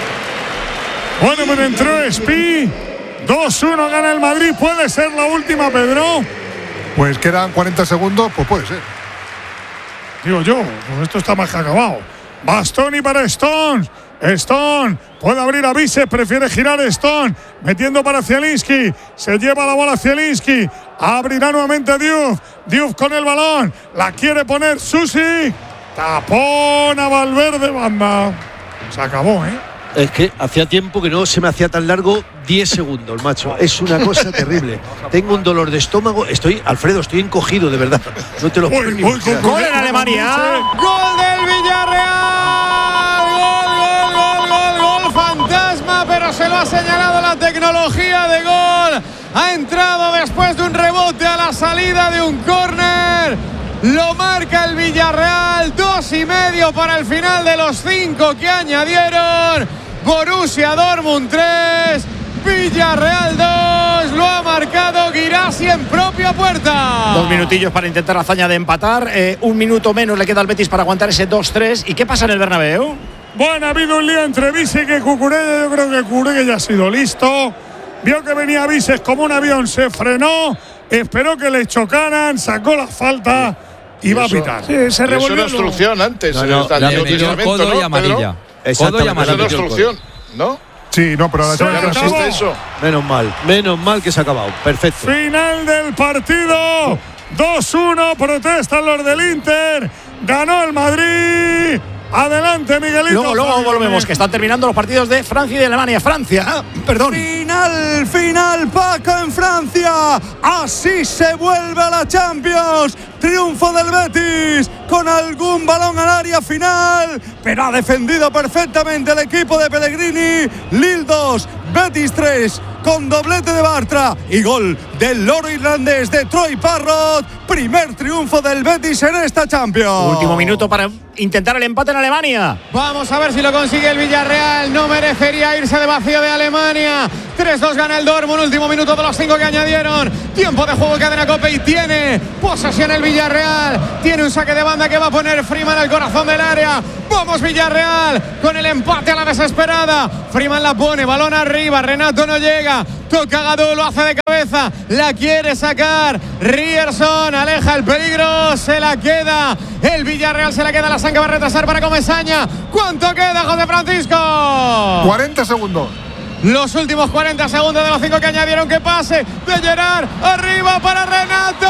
Bueno, pero entró Espi. dos uno gana el Madrid. ¿Puede ser la última, Pedro? Pues quedan cuarenta segundos, pues puede ser. Digo yo, pues esto está más que acabado. Bastoni para Stone. Stone puede abrir a Vises, prefiere girar Stone, metiendo para Zielinski. Se lleva la bola Zielinski. Abrirá nuevamente Diouf. Diouf con el balón. La quiere poner Susi. Tapón a Valverde, banda. Se acabó, ¿eh? Es que hacía tiempo que no se me hacía tan largo diez segundos, macho. Es una cosa terrible. Tengo un dolor de estómago. Estoy, Alfredo, estoy encogido, de verdad. No te lo puedo ni imaginar. Gol en Alemania. Gol del Villarreal. Gol, gol, gol, gol, gol. Fantasma, pero se lo ha señalado la tecnología de gol. Ha entrado después de un rebote a la salida de un córner. Lo marca el Villarreal. Dos y medio para el final de los cinco que añadieron. Borussia Dortmund tres. Villarreal dos. Lo ha marcado Guirassy en propia puerta. Dos minutillos para intentar la hazaña de empatar. Eh, un minuto menos le queda al Betis para aguantar ese dos tres. ¿Y qué pasa en el Bernabéu? Bueno, ha habido un lío entre Vises y Cucurella. Yo creo que Cucurella ya ha sido listo. Vio que venía Vises como un avión, se frenó, esperó que le chocaran, sacó la falta y va a Eso- pitar. Sí, se Es una revolvió. obstrucción antes. No, no, está Le en el metió reglamento, codo ¿no, y amarilla. Pedro? Codo y Exactamente. Es una amarilla. obstrucción, ¿no? Sí, no, pero la Se Ya no acabó. existe eso. Menos mal, menos mal que se ha acabado. Perfecto. Final del partido. dos uno, protestan los del Inter. Ganó el Madrid. Adelante, Miguelito. Luego, luego Fabio. volvemos, que están terminando los partidos de Francia y de Alemania. Francia, ah, perdón. Final, final, Paco en Francia. Bartra. Así se vuelve a la Champions. Triunfo del Betis con algún balón al área final, pero ha defendido perfectamente el equipo de Pellegrini. Lille dos, Betis tres, con doblete de Bartra y gol del loro irlandés de Troy Parrott. Primer triunfo del Betis en esta Champions. Último minuto para intentar el empate en Alemania. Vamos a ver si lo consigue el Villarreal. No merecería irse de vacío de Alemania. tres dos gana el Dortmund. Último minuto de los cinco que añadieron. Tiempo de juego, cadena Cope, y tiene posesión el Villarreal. Tiene un saque de banda que va a poner Freeman al corazón del área. Vamos Villarreal con el empate a la desesperada. Freeman la pone, balón arriba. Renato no llega. Toca Gadú, lo hace de cabeza. La quiere sacar Ryerson. Aleja el peligro. Se la queda el Villarreal. Se la queda la San, que va a retrasar para Comesaña. ¿Cuánto queda, José Francisco? cuarenta segundos. Los últimos cuarenta segundos de los cinco que añadieron. Que pase de Gerard. Arriba para Renato.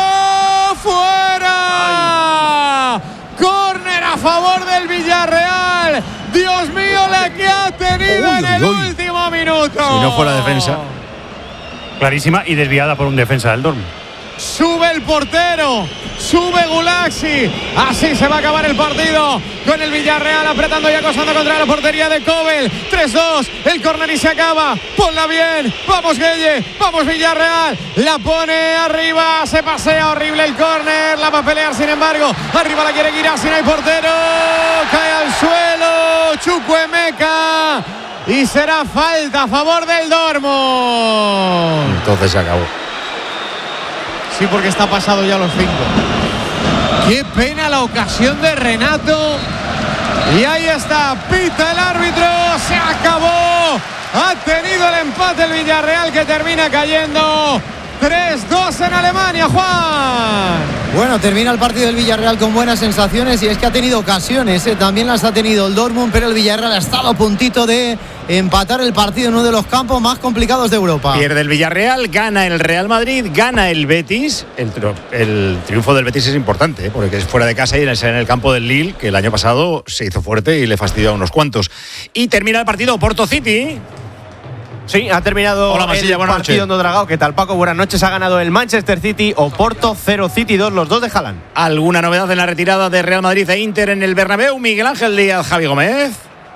¡Fuera! Córner a favor del Villarreal. Dios mío, la que ha tenido uy, en el uy. último minuto. Si no fuera defensa. Clarísima y desviada por un defensa del Dortmund. Sube el portero, sube Gulaxi. Así se va a acabar el partido con el Villarreal apretando y acosando contra la portería de Kobel. tres dos, el córner y se acaba. Ponla bien, vamos Gueye, vamos Villarreal. La pone arriba, se pasea horrible el córner. La va a pelear, sin embargo. Arriba la quiere Guirassy, no hay portero. Cae al suelo Chukwuemeka y será falta a favor del Dortmund. Entonces se acabó. Sí, porque está pasado ya los cinco. Qué pena la ocasión de Renato. Y ahí está, pita el árbitro. Se acabó. Ha tenido el empate el Villarreal, que termina cayendo tres dos en Alemania, Juan. Bueno, termina el partido del Villarreal con buenas sensaciones, y es que ha tenido ocasiones, ¿eh? También las ha tenido el Dortmund, pero el Villarreal ha estado a puntito de empatar el partido en uno de los campos más complicados de Europa. Pierde el Villarreal, gana el Real Madrid, gana el Betis. El, el triunfo del Betis es importante, ¿eh? Porque es fuera de casa y en el, en el campo del Lille, que el año pasado se hizo fuerte y le fastidió a unos cuantos. Y termina el partido Porto City. Sí, ha terminado Hola, Masilla, el buenas partido noches. en Dragao. ¿Qué tal, Paco? Buenas noches. Ha ganado el Manchester City. Oporto cero, City dos, los dos de Haaland. ¿Alguna novedad en la retirada de Real Madrid e Inter en el Bernabéu? Miguel Ángel Díaz, Javi Gómez.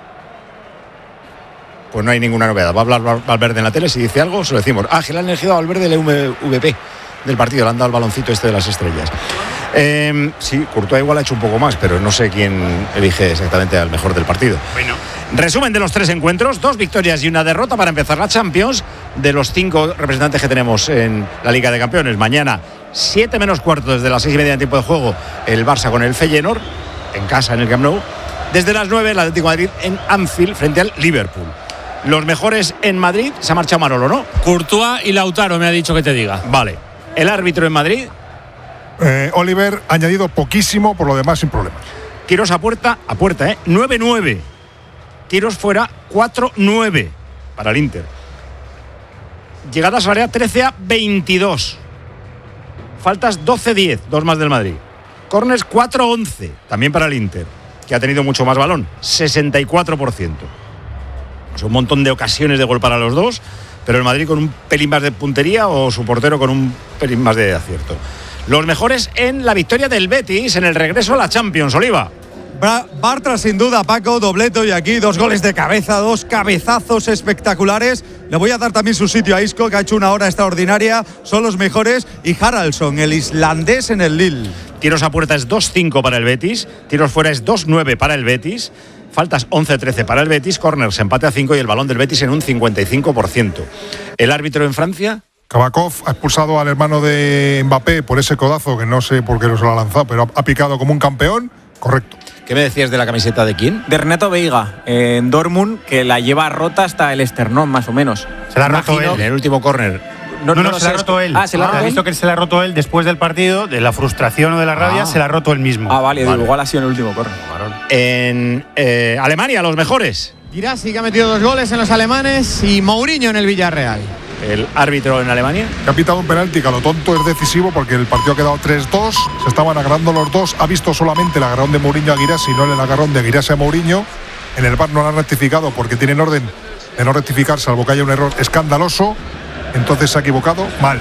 Pues no hay ninguna novedad. Va a hablar Valverde en la tele. Si dice algo, se lo decimos. Ah, que le han elegido a Valverde el M V P del partido. Le han dado el baloncito este de las estrellas. Eh, sí, Courtois igual ha hecho un poco más, pero no sé quién elige exactamente al mejor del partido. Bueno. Resumen de los tres encuentros: dos victorias y una derrota para empezar la Champions. De los cinco representantes que tenemos en la Liga de Campeones, mañana siete menos cuarto, desde las seis y media en tiempo de juego, el Barça con el Feyenoord en casa en el Camp Nou. Desde las nueve el Atlético de Madrid en Anfield frente al Liverpool. Los mejores en Madrid, se ha marchado Manolo, ¿no? Courtois y Lautaro me ha dicho que te diga. Vale. El árbitro en Madrid. Eh, Oliver ha añadido poquísimo, por lo demás sin problemas. Tiros a puerta, a puerta, ¿eh? nueve nueve. Tiros fuera, cuatro nueve para el Inter. Llegadas al área, trece a veintidós. Faltas doce diez, dos más del Madrid. Corners, cuatro once, también para el Inter, que ha tenido mucho más balón, sesenta y cuatro por ciento. Es un montón de ocasiones de gol para los dos, pero el Madrid con un pelín más de puntería o su portero con un pelín más de acierto. Los mejores en la victoria del Betis en el regreso a la Champions, Oliva. Bartra, sin duda, Paco, dobleto, y aquí dos goles de cabeza, dos cabezazos espectaculares. Le voy a dar también su sitio a Isco, que ha hecho una hora extraordinaria. Son los mejores. Y Haraldsson, el islandés, en el Lille. Tiros a puerta es dos cinco para el Betis. Tiros fuera es dos nueve para el Betis. Faltas once trece para el Betis. Corners empate a cinco y el balón del Betis en un cincuenta y cinco por ciento. El árbitro en Francia. Kabakov ha expulsado al hermano de Mbappé por ese codazo, que no sé por qué no se lo ha lanzado, pero ha picado como un campeón. Correcto. ¿Qué me decías de la camiseta de quién? De Renato Veiga, en Dortmund, que la lleva rota hasta el esternón, más o menos. Se la ha roto él en el último córner. No, no, no, no se la ha roto él. Ah, se la ha ah, visto que se la ha roto él después del partido, de la frustración o de la rabia, ah. se la ha roto él mismo. Ah, vale, vale. Digo, igual ha sido en el último córner. En eh, Alemania, los mejores. Guirassy, que ha metido dos goles en los alemanes, y Mourinho en el Villarreal. El árbitro en Alemania. Que ha pitado un penalti, que a lo tonto es decisivo, porque el partido ha quedado tres dos, se estaban agarrando los dos, ha visto solamente el agarrón de Mourinho a Guirassy, no el agarrón de Guirassy a Mourinho. En el V A R no lo han rectificado porque tienen orden de no rectificar, salvo que haya un error escandaloso. Entonces se ha equivocado, mal.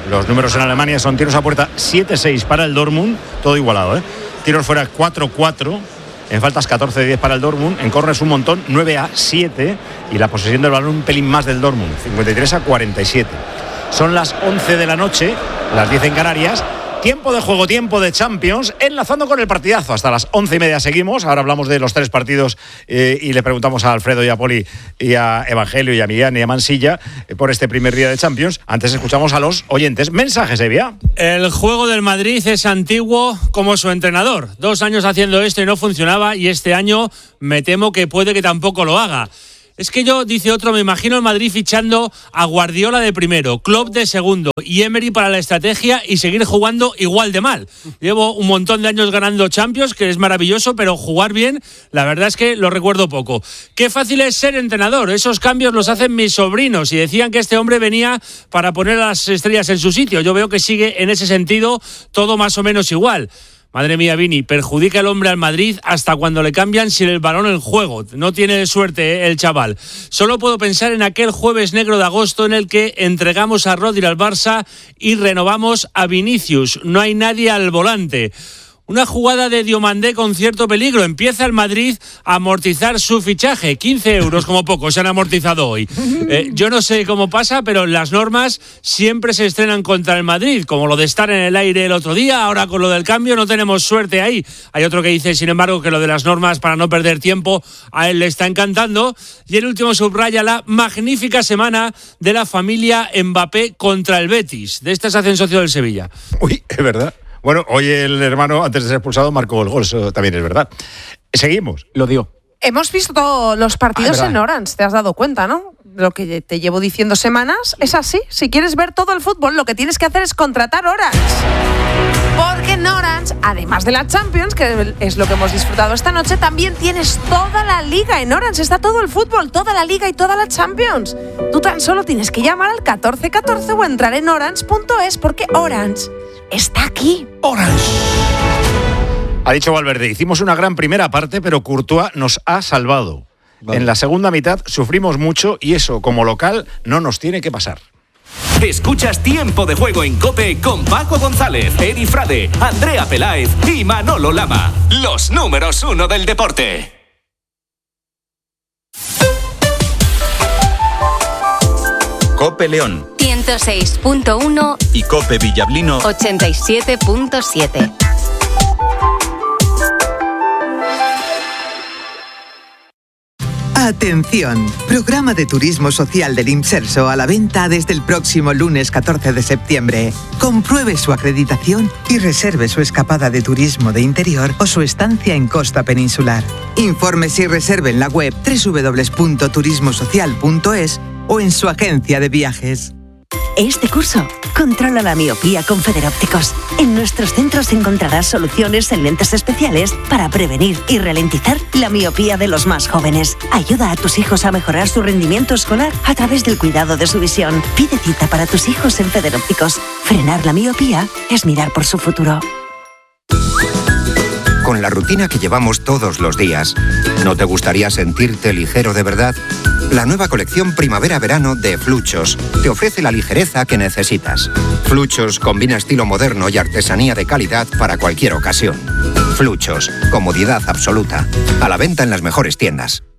Los números en Alemania son tiros a puerta siete seis para el Dortmund, todo igualado, ¿eh? Tiros fuera cuatro cuatro. En faltas catorce diez para el Dortmund, en córneres un montón, nueve a siete, y la posesión del balón un pelín más del Dortmund, cincuenta y tres a cuarenta y siete. Son las once de la noche, las diez en Canarias. Tiempo de juego, tiempo de Champions, enlazando con el partidazo. Hasta las once y media seguimos. Ahora hablamos de los tres partidos eh, y le preguntamos a Alfredo y a Poli y a Evangelio y a Millán y a Mansilla eh, por este primer día de Champions. Antes escuchamos a los oyentes. Mensajes, Evia. El juego del Madrid es antiguo como su entrenador. Dos años haciendo esto y no funcionaba, y este año me temo que puede que tampoco lo haga. Es que yo, dice otro, me imagino el Madrid fichando a Guardiola de primero, Klopp de segundo y Emery para la estrategia, y seguir jugando igual de mal. Llevo un montón de años ganando Champions, que es maravilloso, pero jugar bien, la verdad es que lo recuerdo poco. Qué fácil es ser entrenador. Esos cambios los hacen mis sobrinos y decían que este hombre venía para poner a las estrellas en su sitio. Yo veo que sigue en ese sentido todo más o menos igual. Madre mía, Vini, perjudica el hombre al Madrid hasta cuando le cambian sin el balón en juego. No tiene suerte, ¿eh?, el chaval. Solo puedo pensar en aquel jueves negro de agosto en el que entregamos a Rodri al Barça y renovamos a Vinicius. No hay nadie al volante. Una jugada de Diomandé con cierto peligro. Empieza el Madrid a amortizar su fichaje. quince euros como poco se han amortizado hoy. Eh, yo no sé cómo pasa, pero las normas siempre se estrenan contra el Madrid, como lo de estar en el aire el otro día. Ahora con lo del cambio no tenemos suerte ahí. Hay otro que dice, sin embargo, que lo de las normas para no perder tiempo a él le está encantando. Y el último subraya la magnífica semana de la familia Mbappé contra el Betis. De este se hacen socio del Sevilla. Uy, es verdad. Bueno, hoy el hermano, antes de ser expulsado, marcó el gol, eso también es verdad. Seguimos. Lo dio. Hemos visto todos los partidos Ah, en Orange, te has dado cuenta, ¿no? Lo que te llevo diciendo semanas es así. Si quieres ver todo el fútbol, lo que tienes que hacer es contratar Orange. Porque en Orange, además de la Champions, que es lo que hemos disfrutado esta noche, también tienes toda la liga. En Orange está todo el fútbol, toda la liga y toda la Champions. Tú tan solo tienes que llamar al catorce catorce o entrar en orange punto es, porque Orange está aquí. Orange. Ha dicho Valverde, hicimos una gran primera parte, pero Courtois nos ha salvado. Vale. En la segunda mitad sufrimos mucho y eso, como local, no nos tiene que pasar. Escuchas Tiempo de Juego en COPE con Paco González, Edi Frade, Andrea Peláez y Manolo Lama. Los números uno del deporte. COPE León ciento seis punto uno y COPE Villablino ochenta y siete punto siete. Atención, programa de turismo social del Imserso a la venta desde el próximo lunes catorce de septiembre. Compruebe su acreditación y reserve su escapada de turismo de interior o su estancia en costa peninsular. Infórmese y reserve en la web doble u doble u doble u punto turismo social punto es o en su agencia de viajes. Este curso, controla la miopía con Federópticos. En nuestros centros encontrarás soluciones en lentes especiales para prevenir y ralentizar la miopía de los más jóvenes. Ayuda a tus hijos a mejorar su rendimiento escolar a través del cuidado de su visión. Pide cita para tus hijos en Federópticos. Frenar la miopía es mirar por su futuro. Con la rutina que llevamos todos los días, ¿no te gustaría sentirte ligero de verdad? La nueva colección Primavera-Verano de Fluchos te ofrece la ligereza que necesitas. Fluchos combina estilo moderno y artesanía de calidad para cualquier ocasión. Fluchos, comodidad absoluta. A la venta en las mejores tiendas.